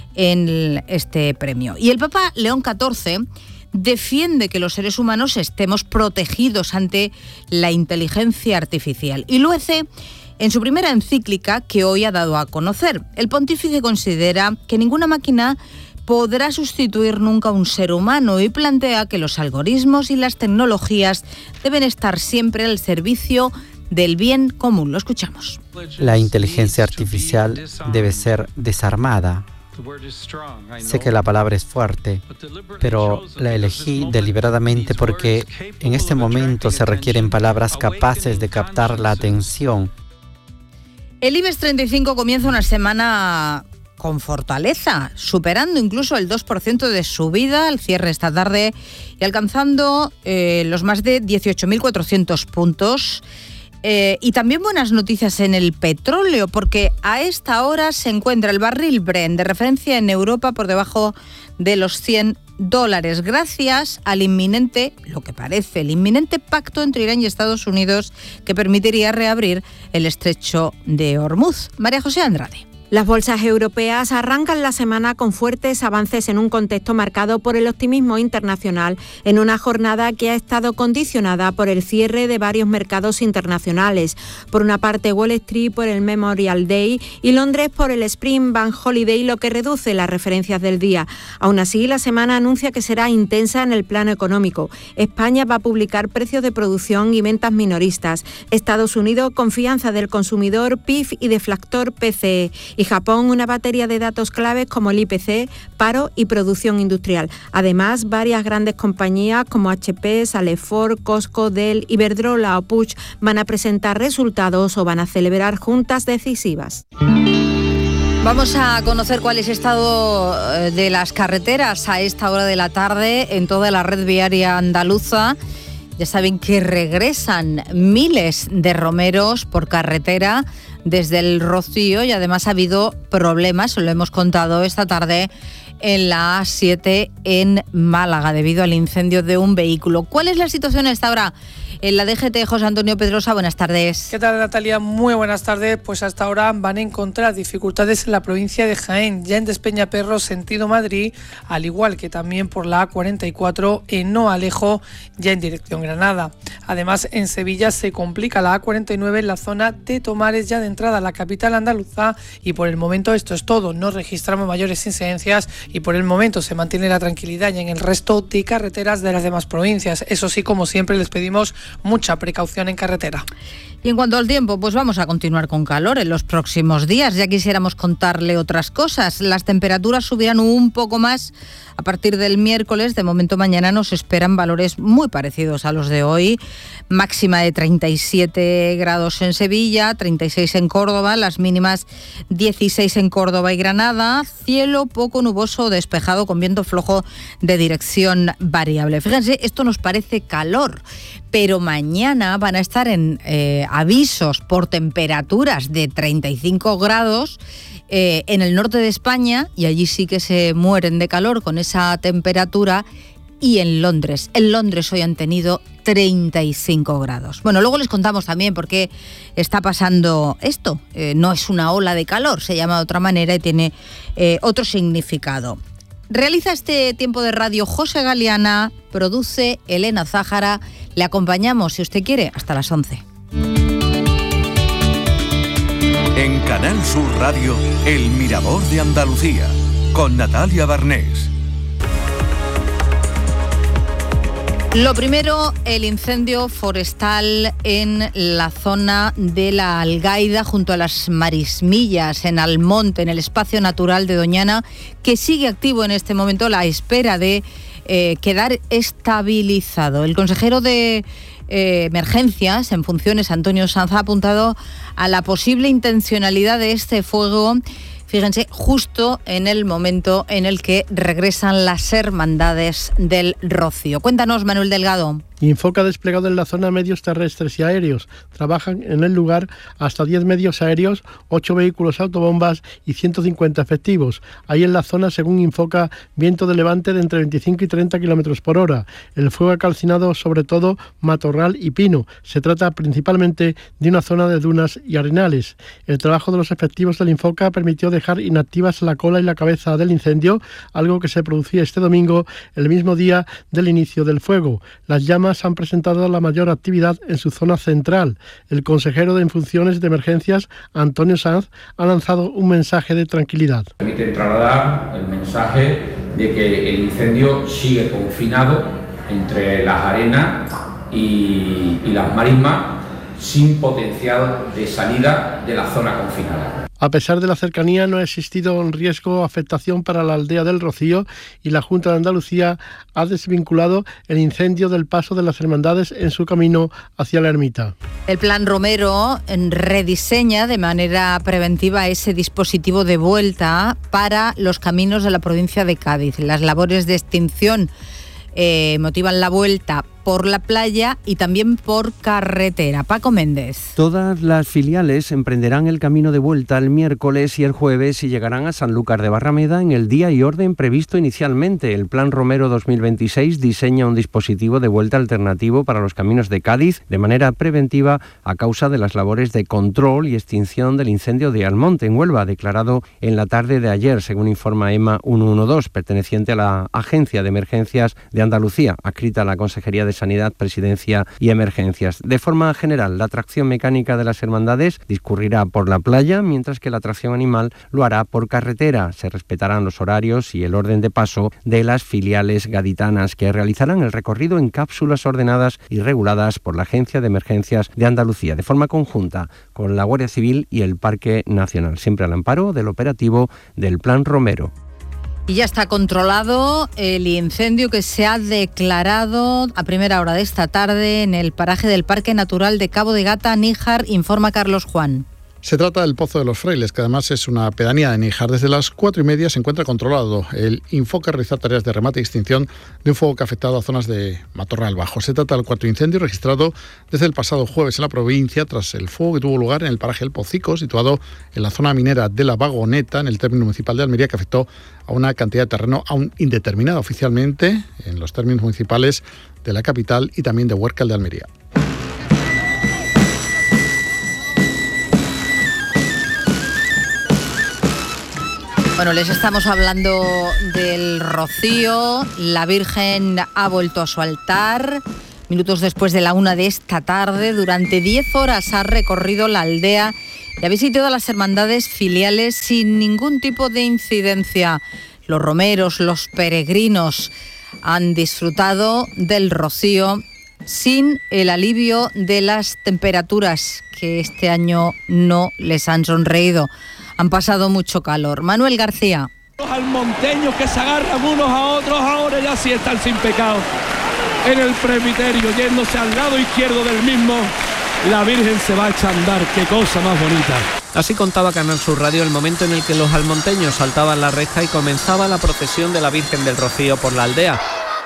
S16: en este premio. Y el Papa León catorce defiende que los seres humanos estemos protegidos ante la inteligencia artificial y lo hace en su primera encíclica que hoy ha dado a conocer. El pontífice considera que ninguna máquina podrá sustituir nunca a un ser humano y plantea que los algoritmos y las tecnologías deben estar siempre al servicio del bien común. Lo escuchamos.
S19: La inteligencia artificial debe ser desarmada. Sé que la palabra es fuerte, pero la elegí deliberadamente porque en este momento se requieren palabras capaces de captar la atención.
S16: El IBEX treinta y cinco comienza una semana con fortaleza, superando incluso el dos por ciento de subida al cierre esta tarde y alcanzando eh, los más de dieciocho mil cuatrocientos puntos. Eh, y también buenas noticias en el petróleo, porque a esta hora se encuentra el barril Brent de referencia en Europa por debajo de los cien dólares, gracias al inminente, lo que parece, el inminente pacto entre Irán y Estados Unidos que permitiría reabrir el estrecho de Hormuz. María José Andrade.
S4: Las bolsas europeas arrancan la semana con fuertes avances en un contexto marcado por el optimismo internacional, en una jornada que ha estado condicionada por el cierre de varios mercados internacionales. Por una parte, Wall Street por el Memorial Day y Londres por el Spring Bank Holiday, lo que reduce las referencias del día. Aún así, la semana anuncia que será intensa en el plano económico. España va a publicar precios de producción y ventas minoristas. Estados Unidos, confianza del consumidor, P I B y deflactor P C E. Y Japón, una batería de datos claves como el I P C, paro y producción industrial. Además, varias grandes compañías como H P, Salesforce, Costco, Dell, Iberdrola o Puig van a presentar resultados o van a celebrar juntas decisivas.
S16: Vamos a conocer cuál es el estado de las carreteras a esta hora de la tarde en toda la red viaria andaluza. Ya saben que regresan miles de romeros por carretera desde el Rocío y además ha habido problemas, lo hemos contado esta tarde, en la A siete en Málaga debido al incendio de un vehículo. ¿Cuál es la situación a esta hora en la D G T? José Antonio Pedrosa, buenas tardes.
S20: ¿Qué tal, Natalia? Muy buenas tardes. Pues hasta ahora van a encontrar dificultades en la provincia de Jaén, ya en Despeñaperro, sentido Madrid, al igual que también por la A cuarenta y cuatro en No Alejo, ya en dirección Granada. Además, en Sevilla se complica la A cuarenta y nueve en la zona de Tomares, ya de entrada a la capital andaluza, y por el momento esto es todo. No registramos mayores incidencias y por el momento se mantiene la tranquilidad ya en el resto de carreteras de las demás provincias. Eso sí, como siempre, les pedimos mucha precaución en carretera.
S16: Y en cuanto al tiempo, pues vamos a continuar con calor en los próximos días. Ya quisiéramos contarle otras cosas. Las temperaturas subirán un poco más a partir del miércoles. De momento mañana nos esperan valores muy parecidos a los de hoy. Máxima de treinta y siete grados en Sevilla, treinta y seis en Córdoba, las mínimas dieciséis en Córdoba y Granada. Cielo poco nuboso, despejado con viento flojo de dirección variable. Fíjense, esto nos parece calor, pero mañana van a estar en eh, avisos por temperaturas de treinta y cinco grados eh, en el norte de España, y allí sí que se mueren de calor con esa temperatura. Y en Londres, en Londres hoy han tenido treinta y cinco grados. Bueno, luego les contamos también por qué está pasando esto. Eh, no es una ola de calor, se llama de otra manera y tiene eh, otro significado. Realiza este tiempo de radio José Galeana, produce Elena Zájara. Le acompañamos, si usted quiere, hasta las once.
S15: En Canal Sur Radio, El Mirador de Andalucía, con Natalia Barnés.
S16: Lo primero, el incendio forestal en la zona de la Algaida, junto a las Marismillas, en Almonte, en el espacio natural de Doñana, que sigue activo en este momento a la espera de eh, quedar estabilizado. El consejero de eh, Emergencias en funciones, Antonio Sanz, ha apuntado a la posible intencionalidad de este fuego. Fíjense, justo en el momento en el que regresan las hermandades del Rocío. Cuéntanos, Manuel Delgado.
S21: Infoca ha desplegado en la zona medios terrestres y aéreos. Trabajan en el lugar hasta diez medios aéreos, ocho vehículos autobombas y ciento cincuenta efectivos. Hay en la zona, según Infoca, viento de levante de entre veinticinco y treinta kilómetros por hora. El fuego ha calcinado sobre todo matorral y pino. Se trata principalmente de una zona de dunas y arenales. El trabajo de los efectivos del Infoca permitió dejar inactivas la cola y la cabeza del incendio, algo que se producía este domingo, el mismo día del inicio del fuego. Las llamas han presentado la mayor actividad en su zona central. El consejero de funciones de emergencias, Antonio Sanz, ha lanzado un mensaje de tranquilidad.
S22: Permite trasladar el mensaje de que el incendio sigue confinado entre las arenas y, y las marismas, sin potencial de salida de la zona confinada.
S21: A pesar de la cercanía, no ha existido riesgo o afectación para la aldea del Rocío, y la Junta de Andalucía ha desvinculado el incendio del paso de las hermandades en su camino hacia la ermita.
S16: El Plan Romero rediseña de manera preventiva ese dispositivo de vuelta para los caminos de la provincia de Cádiz. Las labores de extinción eh, motivan la vuelta por la playa y también por carretera. Paco Méndez.
S23: Todas las filiales emprenderán el camino de vuelta el miércoles y el jueves y llegarán a Sanlúcar de Barrameda en el día y orden previsto inicialmente. El Plan Romero dos mil veintiséis diseña un dispositivo de vuelta alternativo para los caminos de Cádiz de manera preventiva a causa de las labores de control y extinción del incendio de Almonte, en Huelva, declarado en la tarde de ayer, según informa EMA ciento doce, perteneciente a la Agencia de Emergencias de Andalucía, adscrita a la Consejería de Sanidad, Presidencia y Emergencias. De forma general, la tracción mecánica de las hermandades discurrirá por la playa, mientras que la tracción animal lo hará por carretera. Se respetarán los horarios y el orden de paso de las filiales gaditanas, que realizarán el recorrido en cápsulas ordenadas y reguladas por la Agencia de Emergencias de Andalucía, de forma conjunta con la Guardia Civil y el Parque Nacional, siempre al amparo del operativo del Plan Romero.
S16: Y ya está controlado el incendio que se ha declarado a primera hora de esta tarde en el paraje del Parque Natural de Cabo de Gata, Níjar, informa Carlos Juan.
S1: Se trata del Pozo de los Frailes, que además es una pedanía de Níjar. Desde las cuatro y media se encuentra controlado. El Infoca realiza tareas de remate y extinción de un fuego que ha afectado a zonas de Matorral Bajo. Se trata del cuarto incendio registrado desde el pasado jueves en la provincia, tras el fuego que tuvo lugar en el paraje El Pocico, situado en la zona minera de la Vagoneta, en el término municipal de Almería, que afectó a una cantidad de terreno aún indeterminada oficialmente en los términos municipales de la capital y también de Huércal de Almería.
S16: Bueno, les estamos hablando del rocío. La Virgen ha vuelto a su altar. Minutos después de la una de esta tarde, durante diez horas ha recorrido la aldea y ha visitado las hermandades filiales sin ningún tipo de incidencia. Los romeros, los peregrinos han disfrutado del rocío sin el alivio de las temperaturas que este año no les han sonreído. Han pasado mucho calor. Manuel García.
S3: Los almonteños que se agarran unos a otros ahora ya sí están sin pecado. En el presbiterio, yéndose al lado izquierdo del mismo, la Virgen se va a echar a andar. Qué cosa más bonita.
S23: Así contaba Canal Sur Radio el momento en el que los almonteños saltaban la reja y comenzaba la procesión de la Virgen del Rocío por la aldea,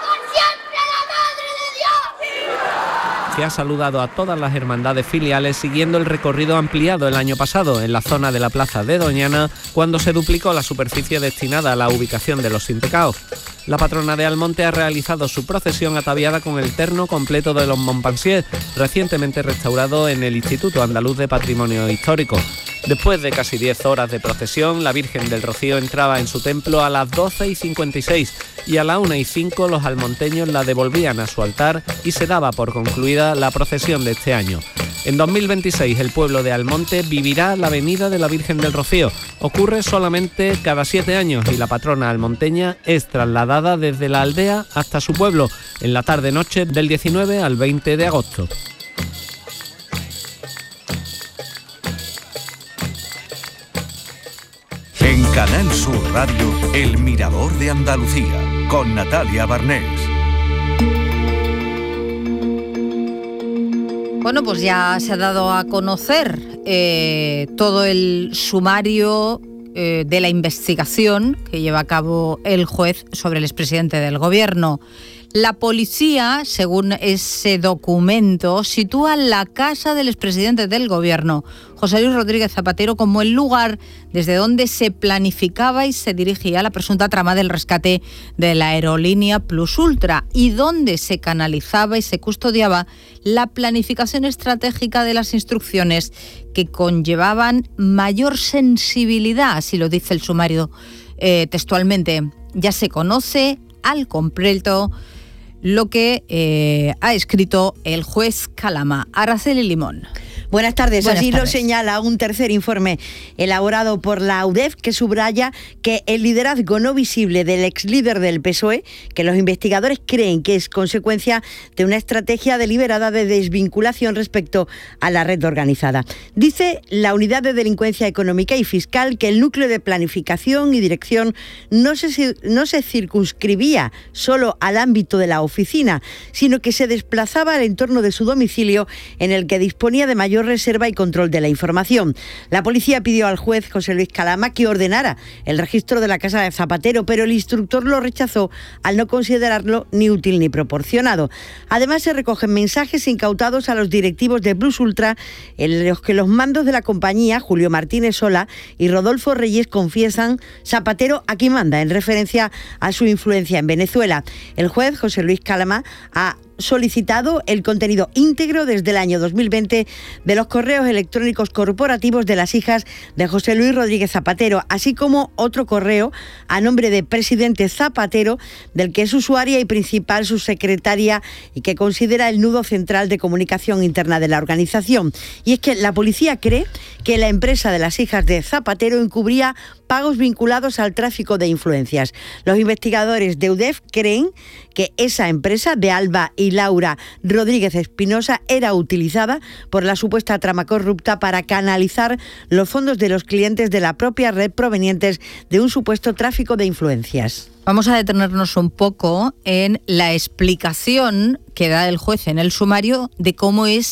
S23: que ha saludado a todas las hermandades filiales siguiendo el recorrido ampliado el año pasado en la zona de la plaza de Doñana, cuando se duplicó la superficie destinada a la ubicación de los sin pecado. La patrona de Almonte ha realizado su procesión ataviada con el terno completo de los Montpensier, recientemente restaurado en el Instituto Andaluz de Patrimonio Histórico. Después de casi diez horas de procesión, la Virgen del Rocío entraba en su templo a las doce y cincuenta y seis y a la una y cinco los almonteños la devolvían a su altar y se daba por concluida la procesión de este año. En dos mil veintiséis el pueblo de Almonte vivirá la venida de la Virgen del Rocío. Ocurre solamente cada siete años y la patrona almonteña es trasladada desde la aldea hasta su pueblo en la tarde-noche del diecinueve al veinte de agosto.
S15: En Canal Sur Radio, El Mirador de Andalucía, con Natalia Barnés.
S16: Bueno, pues ya se ha dado a conocer eh, todo el sumario eh, de la investigación que lleva a cabo el juez sobre el expresidente del Gobierno. La policía, según ese documento, sitúa la casa del expresidente del Gobierno, José Luis Rodríguez Zapatero, como el lugar desde donde se planificaba y se dirigía la presunta trama del rescate de la aerolínea Plus Ultra y donde se canalizaba y se custodiaba la planificación estratégica de las instrucciones que conllevaban mayor sensibilidad, así lo dice el sumario eh, textualmente. Ya se conoce al completo lo que eh, ha escrito el juez Calama. Araceli Limón.
S7: Buenas tardes.
S16: Buenas
S7: Así
S16: tardes.
S7: lo señala un tercer informe elaborado por la U D E F, que subraya que el liderazgo no visible del ex líder del P S O E, que los investigadores creen que es consecuencia de una estrategia deliberada de desvinculación respecto a la red organizada. Dice la Unidad de Delincuencia Económica y Fiscal que el núcleo de planificación y dirección no se, no se circunscribía solo al ámbito de la oficina, sino que se desplazaba al entorno de su domicilio, en el que disponía de mayor reserva y control de la información. La policía pidió al juez José Luis Calama que ordenara el registro de la casa de Zapatero, pero el instructor lo rechazó al no considerarlo ni útil ni proporcionado. Además, se recogen mensajes incautados a los directivos de Plus Ultra, en los que los mandos de la compañía, Julio Martínez Sola y Rodolfo Reyes, confiesan: Zapatero aquí manda, en referencia a su influencia en Venezuela. El juez José Luis Calama ha solicitado el contenido íntegro desde el año dos mil veinte de los correos electrónicos corporativos de las hijas de José Luis Rodríguez Zapatero, así como otro correo a nombre de presidente Zapatero, del que es usuaria y principal subsecretaria y que considera el nudo central de comunicación interna de la organización. Y es que la policía cree que la empresa de las hijas de Zapatero encubría pagos vinculados al tráfico de influencias. Los investigadores de U D E F creen que esa empresa de Alba y Laura Rodríguez Espinosa era utilizada por la supuesta trama corrupta para canalizar los fondos de los clientes de la propia red provenientes de un supuesto tráfico de influencias.
S16: Vamos a detenernos un poco en la explicación que da el juez en el sumario de cómo es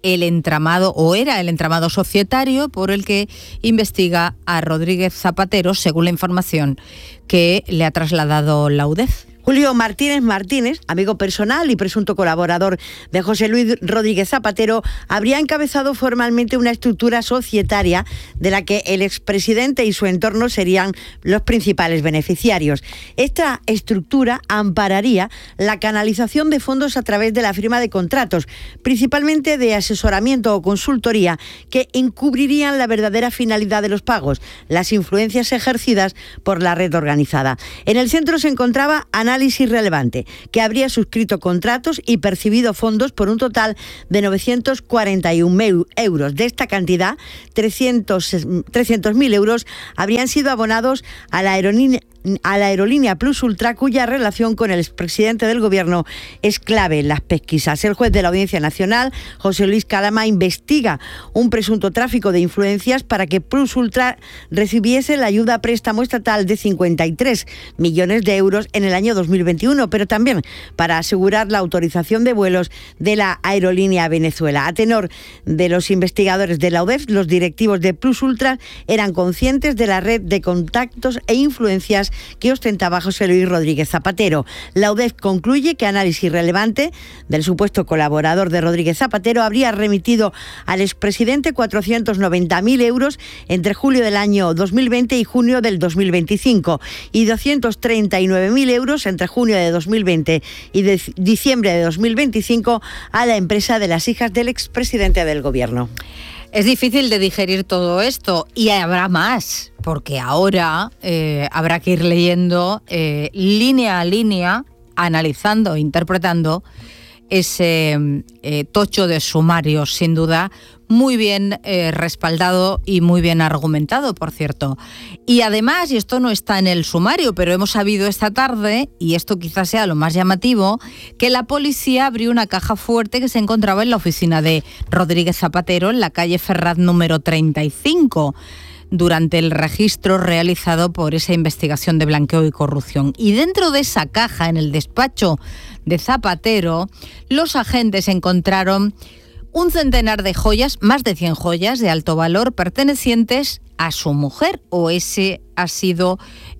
S16: el entramado, o era el entramado societario por el que investiga a Rodríguez Zapatero, según la información que le ha trasladado la U D E F.
S7: Julio Martínez Martínez, amigo personal y presunto colaborador de José Luis Rodríguez Zapatero, habría encabezado formalmente una estructura societaria de la que el expresidente y su entorno serían los principales beneficiarios. Esta estructura ampararía la canalización de fondos a través de la firma de contratos, principalmente de asesoramiento o consultoría, que encubrirían la verdadera finalidad de los pagos, las influencias ejercidas por la red organizada. En el centro se encontraba Análisis Relevante, que habría suscrito contratos y percibido fondos por un total de novecientos cuarenta y un mil euros. De esta cantidad, trescientos mil euros habrían sido abonados a la aerolínea a la aerolínea Plus Ultra, cuya relación con el expresidente del Gobierno es clave en las pesquisas. El juez de la Audiencia Nacional, José Luis Calama, investiga un presunto tráfico de influencias para que Plus Ultra recibiese la ayuda a préstamo estatal de cincuenta y tres millones de euros en el año dos mil veintiuno, pero también para asegurar la autorización de vuelos de la aerolínea Venezuela. A tenor de los investigadores de la U D E F, los directivos de Plus Ultra eran conscientes de la red de contactos e influencias que ostentaba José Luis Rodríguez Zapatero. La U D E F concluye que Análisis Relevante, del supuesto colaborador de Rodríguez Zapatero, habría remitido al expresidente cuatrocientos noventa mil euros entre julio del año dos mil veinte y junio del dos mil veinticinco y doscientos treinta y nueve mil euros entre junio de dos mil veinte y de diciembre de dos mil veinticinco a la empresa de las hijas del expresidente del Gobierno.
S16: Es difícil de digerir todo esto y habrá más, porque ahora eh, habrá que ir leyendo eh, línea a línea, analizando e interpretando ese eh, tocho de sumarios, sin duda, muy bien eh, respaldado y muy bien argumentado, por cierto. Y además, y esto no está en el sumario, pero hemos sabido esta tarde, y esto quizás sea lo más llamativo, que la policía abrió una caja fuerte que se encontraba en la oficina de Rodríguez Zapatero, en la calle Ferraz número treinta y cinco, durante el registro realizado por esa investigación de blanqueo y corrupción. Y dentro de esa caja, en el despacho de Zapatero, los agentes encontraron un centenar de joyas, más de cien joyas de alto valor pertenecientes a su mujer, o ese ha sido,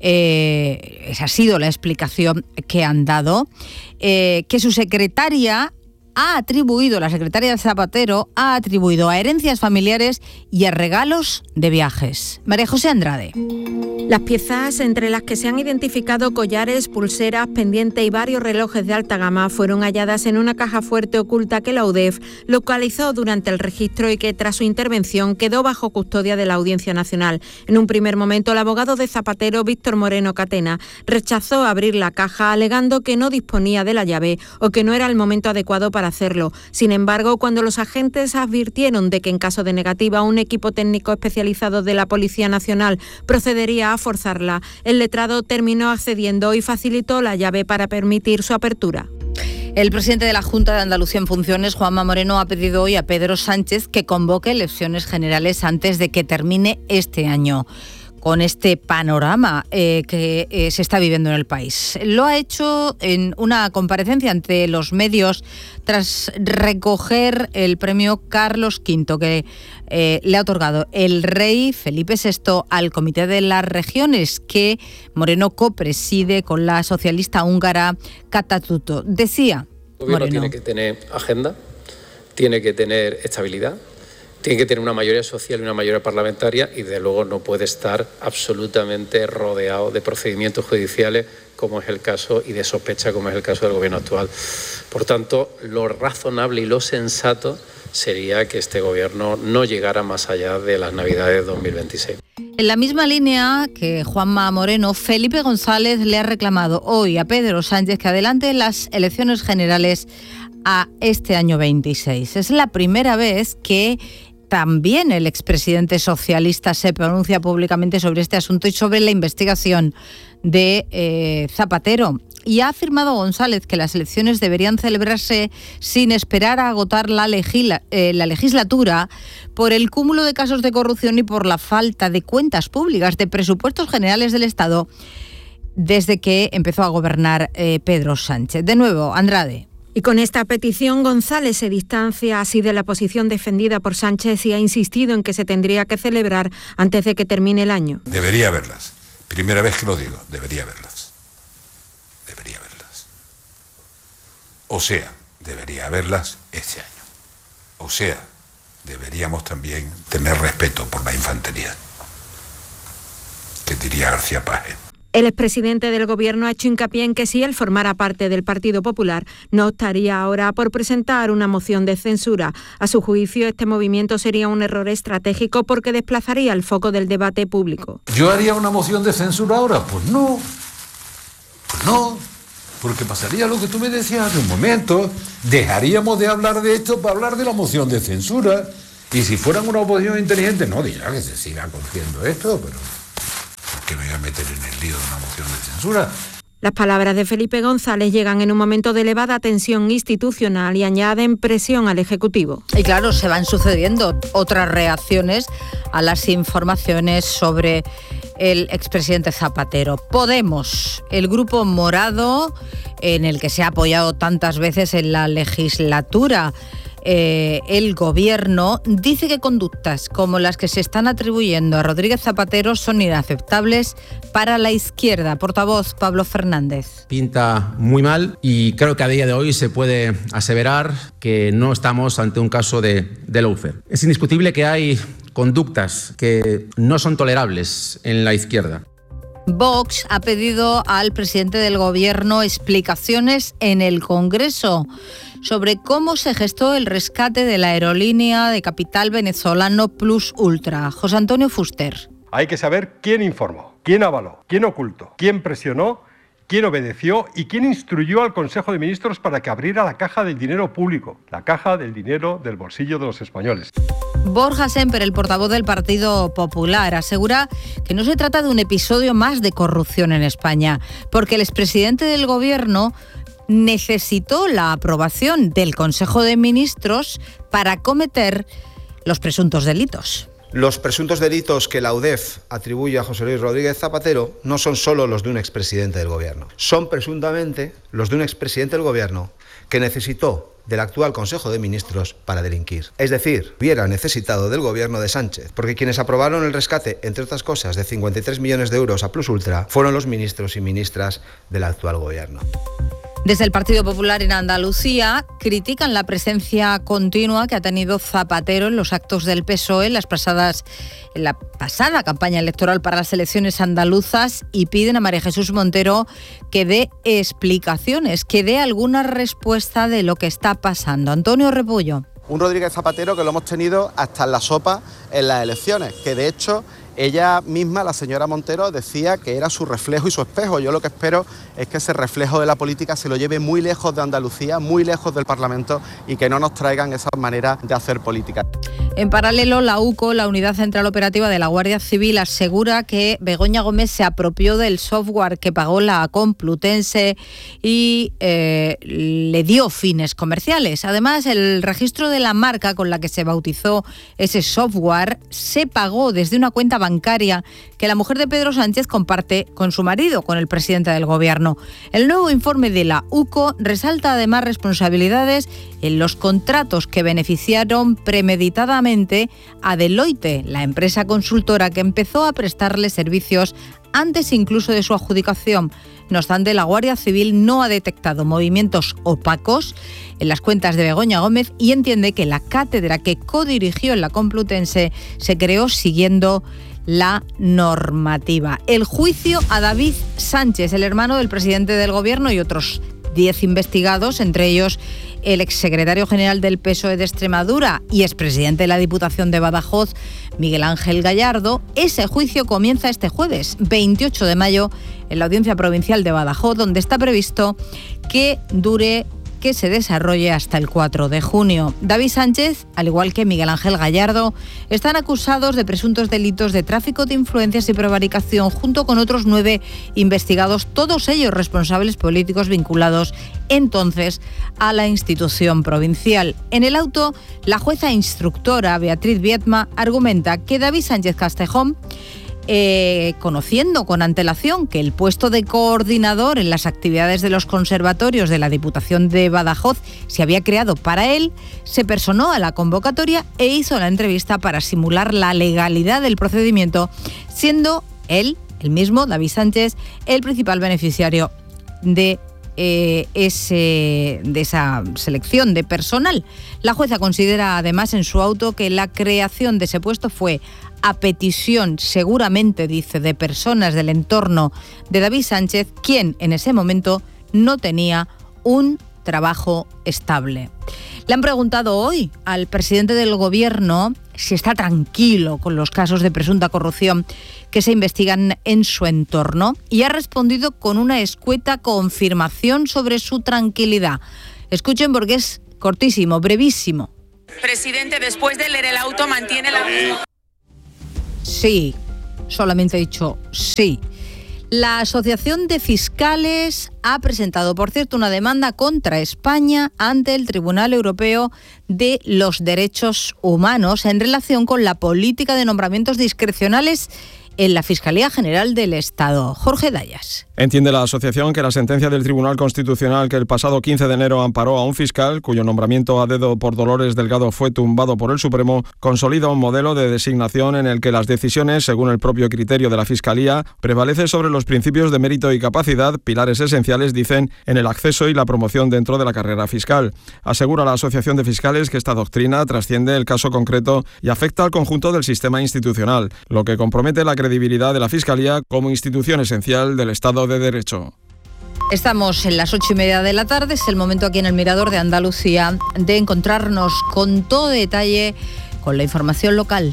S16: eh, esa ha sido la explicación que han dado, eh, que su secretaria ha atribuido, la secretaria de Zapatero, ha atribuido a herencias familiares y a regalos de viajes. María José Andrade.
S4: Las piezas, entre las que se han identificado collares, pulseras, pendientes y varios relojes de alta gama, fueron halladas en una caja fuerte oculta que la U D E F localizó durante el registro y que, tras su intervención, quedó bajo custodia de la Audiencia Nacional. En un primer momento, el abogado de Zapatero, Víctor Moreno Catena, rechazó abrir la caja, alegando que no disponía de la llave o que no era el momento adecuado para hacerlo. Sin embargo, cuando los agentes advirtieron de que, en caso de negativa, un equipo técnico especializado de la Policía Nacional procedería a forzarla, el letrado terminó accediendo y facilitó la llave para permitir su apertura.
S16: El presidente de la Junta de Andalucía en funciones, Juanma Moreno, ha pedido hoy a Pedro Sánchez que convoque elecciones generales antes de que termine este año, con este panorama eh, que eh, se está viviendo en el país. Lo ha hecho en una comparecencia ante los medios tras recoger el premio Carlos quinto que eh, le ha otorgado el rey Felipe sexto al Comité de las Regiones, que Moreno copreside con la socialista húngara Kata Tutto. Decía
S18: El gobierno
S16: Moreno:
S18: tiene que tener agenda, tiene que tener estabilidad, tiene que tener una mayoría social y una mayoría parlamentaria, y de luego no puede estar absolutamente rodeado de procedimientos judiciales, como es el caso, y de sospecha, como es el caso del gobierno actual. Por tanto, lo razonable y lo sensato sería que este gobierno no llegara más allá de las Navidades de dos mil veintiséis.
S16: En la misma línea que Juanma Moreno, Felipe González le ha reclamado hoy a Pedro Sánchez que adelante las elecciones generales a este año veintiséis. Es la primera vez que también el expresidente socialista se pronuncia públicamente sobre este asunto y sobre la investigación de eh, Zapatero. Y ha afirmado González que las elecciones deberían celebrarse sin esperar a agotar la, legila, eh, la legislatura por el cúmulo de casos de corrupción y por la falta de cuentas públicas, de presupuestos generales del Estado, desde que empezó a gobernar eh, Pedro Sánchez. De nuevo, Andrade.
S4: Y con esta petición, González se distancia así de la posición defendida por Sánchez y ha insistido en que se tendría que celebrar antes de que termine el año.
S5: Debería haberlas. Primera vez que lo digo, debería haberlas. Debería haberlas. O sea, debería haberlas este año. O sea, deberíamos también tener respeto por la infantería, que diría García Paje.
S4: El expresidente del Gobierno ha hecho hincapié en que si él formara parte del Partido Popular, no optaría ahora por presentar una moción de censura. A su juicio, este movimiento sería un error estratégico porque desplazaría el foco del debate público.
S5: ¿Yo haría una moción de censura ahora? Pues no. Pues no. Porque pasaría lo que tú me decías hace un momento. Dejaríamos de hablar de esto para hablar de la moción de censura. Y si fueran una oposición inteligente, no dirá que se siga cogiendo esto, pero... que me voy a meter en el lío de una moción de censura.
S4: Las palabras de Felipe González llegan en un momento de elevada tensión institucional y añaden presión al Ejecutivo.
S16: Y claro, se van sucediendo otras reacciones a las informaciones sobre el expresidente Zapatero. Podemos, el grupo morado, en el que se ha apoyado tantas veces en la legislatura, Eh, el Gobierno dice que conductas como las que se están atribuyendo a Rodríguez Zapatero son inaceptables para la izquierda. Portavoz Pablo Fernández.
S8: Pinta muy mal y creo que a día de hoy se puede aseverar que no estamos ante un caso de, de lawfare. Es indiscutible que hay conductas que no son tolerables en la izquierda.
S16: Vox ha pedido al presidente del Gobierno explicaciones en el Congreso sobre cómo se gestó el rescate de la aerolínea de capital venezolano Plus Ultra. José Antonio Fuster.
S9: Hay que saber quién informó, quién avaló, quién ocultó, quién presionó, quién obedeció y quién instruyó al Consejo de Ministros para que abriera la caja del dinero público, la caja del dinero del bolsillo de los españoles.
S16: Borja Semper, el portavoz del Partido Popular, asegura que no se trata de un episodio más de corrupción en España, porque el expresidente del Gobierno necesitó la aprobación del Consejo de Ministros para cometer los presuntos delitos.
S24: Los presuntos delitos que la U D E F atribuye a José Luis Rodríguez Zapatero no son solo los de un expresidente del Gobierno, son presuntamente los de un expresidente del Gobierno que necesitó del actual Consejo de Ministros para delinquir. Es decir, hubiera necesitado del Gobierno de Sánchez, porque quienes aprobaron el rescate, entre otras cosas, de cincuenta y tres millones de euros a Plus Ultra, fueron los ministros y ministras del actual Gobierno.
S16: Desde el Partido Popular en Andalucía critican la presencia continua que ha tenido Zapatero en los actos del P S O E en, las pasadas, en la pasada campaña electoral para las elecciones andaluzas y piden a María Jesús Montero que dé explicaciones, que dé alguna respuesta de lo que está pasando. Antonio Repullo.
S25: Un Rodríguez Zapatero que lo hemos tenido hasta en la sopa en las elecciones, que de hecho ella misma, la señora Montero, decía que era su reflejo y su espejo. Yo lo que espero es que ese reflejo de la política se lo lleve muy lejos de Andalucía, muy lejos del Parlamento y que no nos traigan esas maneras de hacer política.
S16: En paralelo, la U C O, la Unidad Central Operativa de la Guardia Civil, asegura que Begoña Gómez se apropió del software que pagó la Complutense y eh, le dio fines comerciales. Además, el registro de la marca con la que se bautizó ese software se pagó desde una cuenta bancaria que la mujer de Pedro Sánchez comparte con su marido, con el presidente del Gobierno. El nuevo informe de la U C O resalta además responsabilidades en los contratos que beneficiaron premeditadamente a Deloitte, la empresa consultora que empezó a prestarle servicios antes incluso de su adjudicación. No obstante, la Guardia Civil no ha detectado movimientos opacos en las cuentas de Begoña Gómez y entiende que la cátedra que codirigió en la Complutense se creó siguiendo la normativa. El juicio a David Sánchez, el hermano del presidente del Gobierno, y otros diez investigados, entre ellos el exsecretario general del P S O E de Extremadura y expresidente de la Diputación de Badajoz, Miguel Ángel Gallardo. Ese juicio comienza este jueves, veintiocho de mayo, en la Audiencia Provincial de Badajoz, donde está previsto que dure que se desarrolle hasta el cuatro de junio. David Sánchez, al igual que Miguel Ángel Gallardo, están acusados de presuntos delitos de tráfico de influencias y prevaricación, junto con otros nueve investigados, todos ellos responsables políticos vinculados entonces a la institución provincial. En el auto, la jueza instructora Beatriz Viedma argumenta que David Sánchez Castejón eh, conociendo con antelación que el puesto de coordinador en las actividades de los conservatorios de la Diputación de Badajoz se había creado para él, se personó a la convocatoria e hizo la entrevista para simular la legalidad del procedimiento, siendo él, el mismo, David Sánchez, el principal beneficiario de Eh, ese, de esa selección de personal. La jueza considera además en su auto que la creación de ese puesto fue a petición, seguramente, dice, de personas del entorno de David Sánchez, quien en ese momento no tenía un trabajo estable. Le han preguntado hoy al presidente del Gobierno si está tranquilo con los casos de presunta corrupción que se investigan en su entorno y ha respondido con una escueta confirmación sobre su tranquilidad. Escuchen porque es cortísimo, brevísimo.
S10: Presidente, después de leer el auto, ¿mantiene la misma?
S16: Sí, solamente he dicho sí. La Asociación de Fiscales ha presentado, por cierto, una demanda contra España ante el Tribunal Europeo de los Derechos Humanos en relación con la política de nombramientos discrecionales en la Fiscalía General del Estado. Jorge Dayas.
S11: Entiende la asociación que la sentencia del Tribunal Constitucional que el pasado quince de enero amparó a un fiscal, cuyo nombramiento a dedo por Dolores Delgado fue tumbado por el Supremo, consolida un modelo de designación en el que las decisiones, según el propio criterio de la Fiscalía, prevalece sobre los principios de mérito y capacidad, pilares esenciales, dicen, en el acceso y la promoción dentro de la carrera fiscal. Asegura la asociación de fiscales que esta doctrina trasciende el caso concreto y afecta al conjunto del sistema institucional, lo que compromete la credibilidad de la Fiscalía como institución esencial del Estado de Derecho.
S16: Estamos en las ocho y media de la tarde, es el momento aquí en el Mirador de Andalucía de encontrarnos con todo detalle con la información local.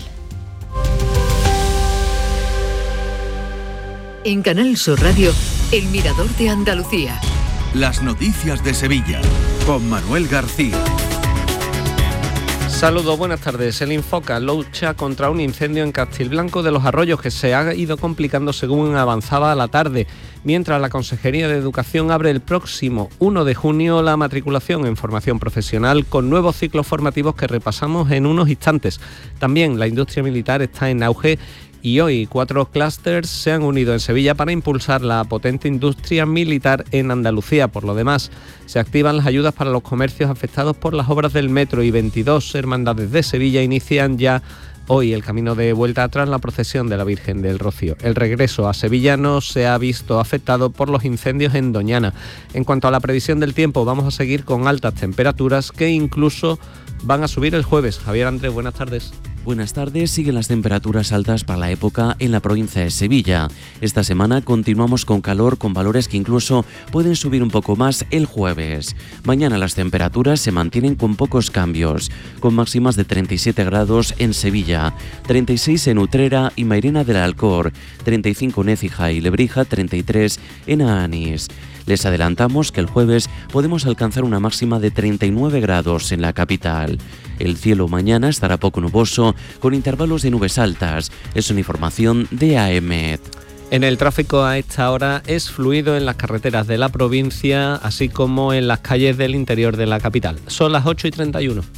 S12: En Canal Sur Radio, el Mirador de Andalucía.
S15: Las noticias de Sevilla, con Manuel García.
S2: Saludos, buenas tardes. El Infoca lucha contra un incendio en Castilblanco de los Arroyos que se ha ido complicando según avanzaba la tarde, mientras la Consejería de Educación abre el próximo uno de junio la matriculación en formación profesional con nuevos ciclos formativos que repasamos en unos instantes. También la industria militar está en auge y hoy cuatro clústeres se han unido en Sevilla para impulsar la potente industria militar en Andalucía. Por lo demás, se activan las ayudas para los comercios afectados por las obras del metro y veintidós hermandades de Sevilla inician ya hoy el camino de vuelta tras la procesión de la Virgen del Rocío. El regreso a Sevilla no se ha visto afectado por los incendios en Doñana. En cuanto a la previsión del tiempo, vamos a seguir con altas temperaturas que incluso van a subir el jueves. Javier Andrés, buenas tardes.
S13: Buenas tardes, siguen las temperaturas altas para la época en la provincia de Sevilla. Esta semana continuamos con calor con valores que incluso pueden subir un poco más el jueves. Mañana las temperaturas se mantienen con pocos cambios, con máximas de treinta y siete grados en Sevilla, treinta y seis en Utrera y Mairena del Alcor, treinta y cinco en Écija y Lebrija, treinta y tres en Aanís. Les adelantamos que el jueves podemos alcanzar una máxima de treinta y nueve grados en la capital. El cielo mañana estará poco nuboso, con intervalos de nubes altas. Es una información de AEMET.
S2: En el tráfico a esta hora es fluido en las carreteras de la provincia, así como en las calles del interior de la capital. Son las ocho y treinta y uno.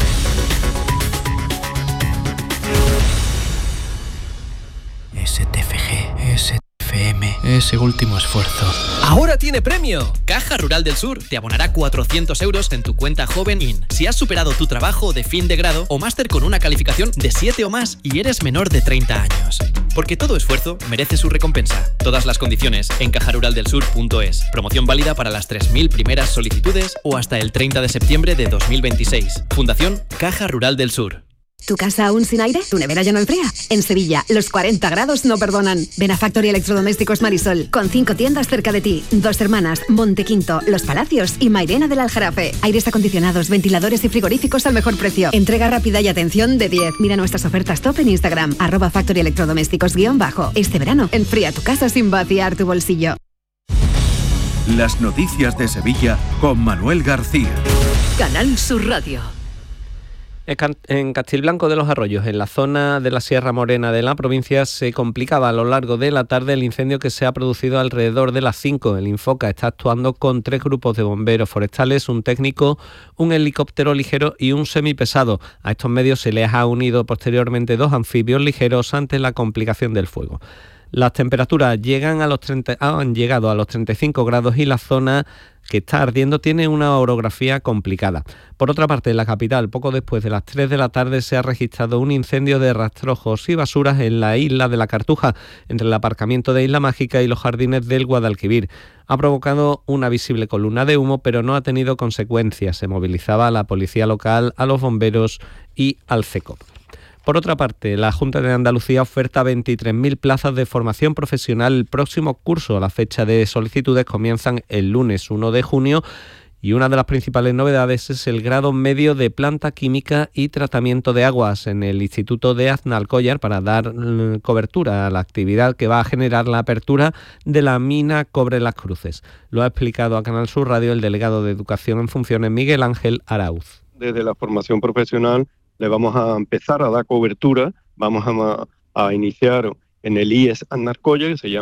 S14: S T F G, S T F M, ese último esfuerzo.
S26: ¡Ahora tiene premio! Caja Rural del Sur te abonará cuatrocientos euros en tu cuenta Joven In si has superado tu trabajo de fin de grado o máster con una calificación de siete o más y eres menor de treinta años. Porque todo esfuerzo merece su recompensa. Todas las condiciones en caja rural del sur punto es. Promoción válida para las tres mil primeras solicitudes o hasta el treinta de septiembre de dos mil veintiséis. Fundación Caja Rural del Sur.
S27: ¿Tu casa aún sin aire? ¿Tu nevera ya no enfría? En Sevilla, los cuarenta grados no perdonan. Ven a Factory Electrodomésticos Marisol, con cinco tiendas cerca de ti. Dos Hermanas, Montequinto, Los Palacios y Mairena del Aljarafe. Aires acondicionados, ventiladores y frigoríficos al mejor precio. Entrega rápida y atención de diez. Mira nuestras ofertas top en Instagram, arroba Factory Electrodomésticos guión bajo. Este verano, enfría tu casa sin vaciar tu bolsillo.
S15: Las noticias de Sevilla con Manuel García.
S12: Canal Sur Radio.
S1: En Castilblanco de los Arroyos, en la zona de la Sierra Morena de la provincia, se complicaba a lo largo de la tarde el incendio que se ha producido alrededor de las cinco. El Infoca está actuando con tres grupos de bomberos forestales, un técnico, un helicóptero ligero y un semipesado. A estos medios se les ha unido posteriormente dos anfibios ligeros ante la complicación del fuego. Las temperaturas llegan a los treinta, han llegado a los treinta y cinco grados y la zona que está ardiendo tiene una orografía complicada. Por otra parte, en la capital, poco después de las tres de la tarde, se ha registrado un incendio de rastrojos y basuras en la isla de la Cartuja, entre el aparcamiento de Isla Mágica y los jardines del Guadalquivir. Ha provocado una visible columna de humo, pero no ha tenido consecuencias. Se movilizaba a la policía local, a los bomberos y al CECOP. Por otra parte, la Junta de Andalucía oferta veintitrés mil plazas de formación profesional el próximo curso. La fecha de solicitudes comienzan el lunes uno de junio y una de las principales novedades es el grado medio de Planta Química y Tratamiento de Aguas en el Instituto de Aznalcóllar para dar cobertura a la actividad que va a generar la apertura de la mina Cobre Las Cruces. Lo ha explicado a Canal Sur Radio el delegado de Educación en Funciones, Miguel Ángel Arauz.
S6: Desde la formación profesional le vamos a empezar a dar cobertura, vamos a, a iniciar en el I E S Aznalcóllar, que se llama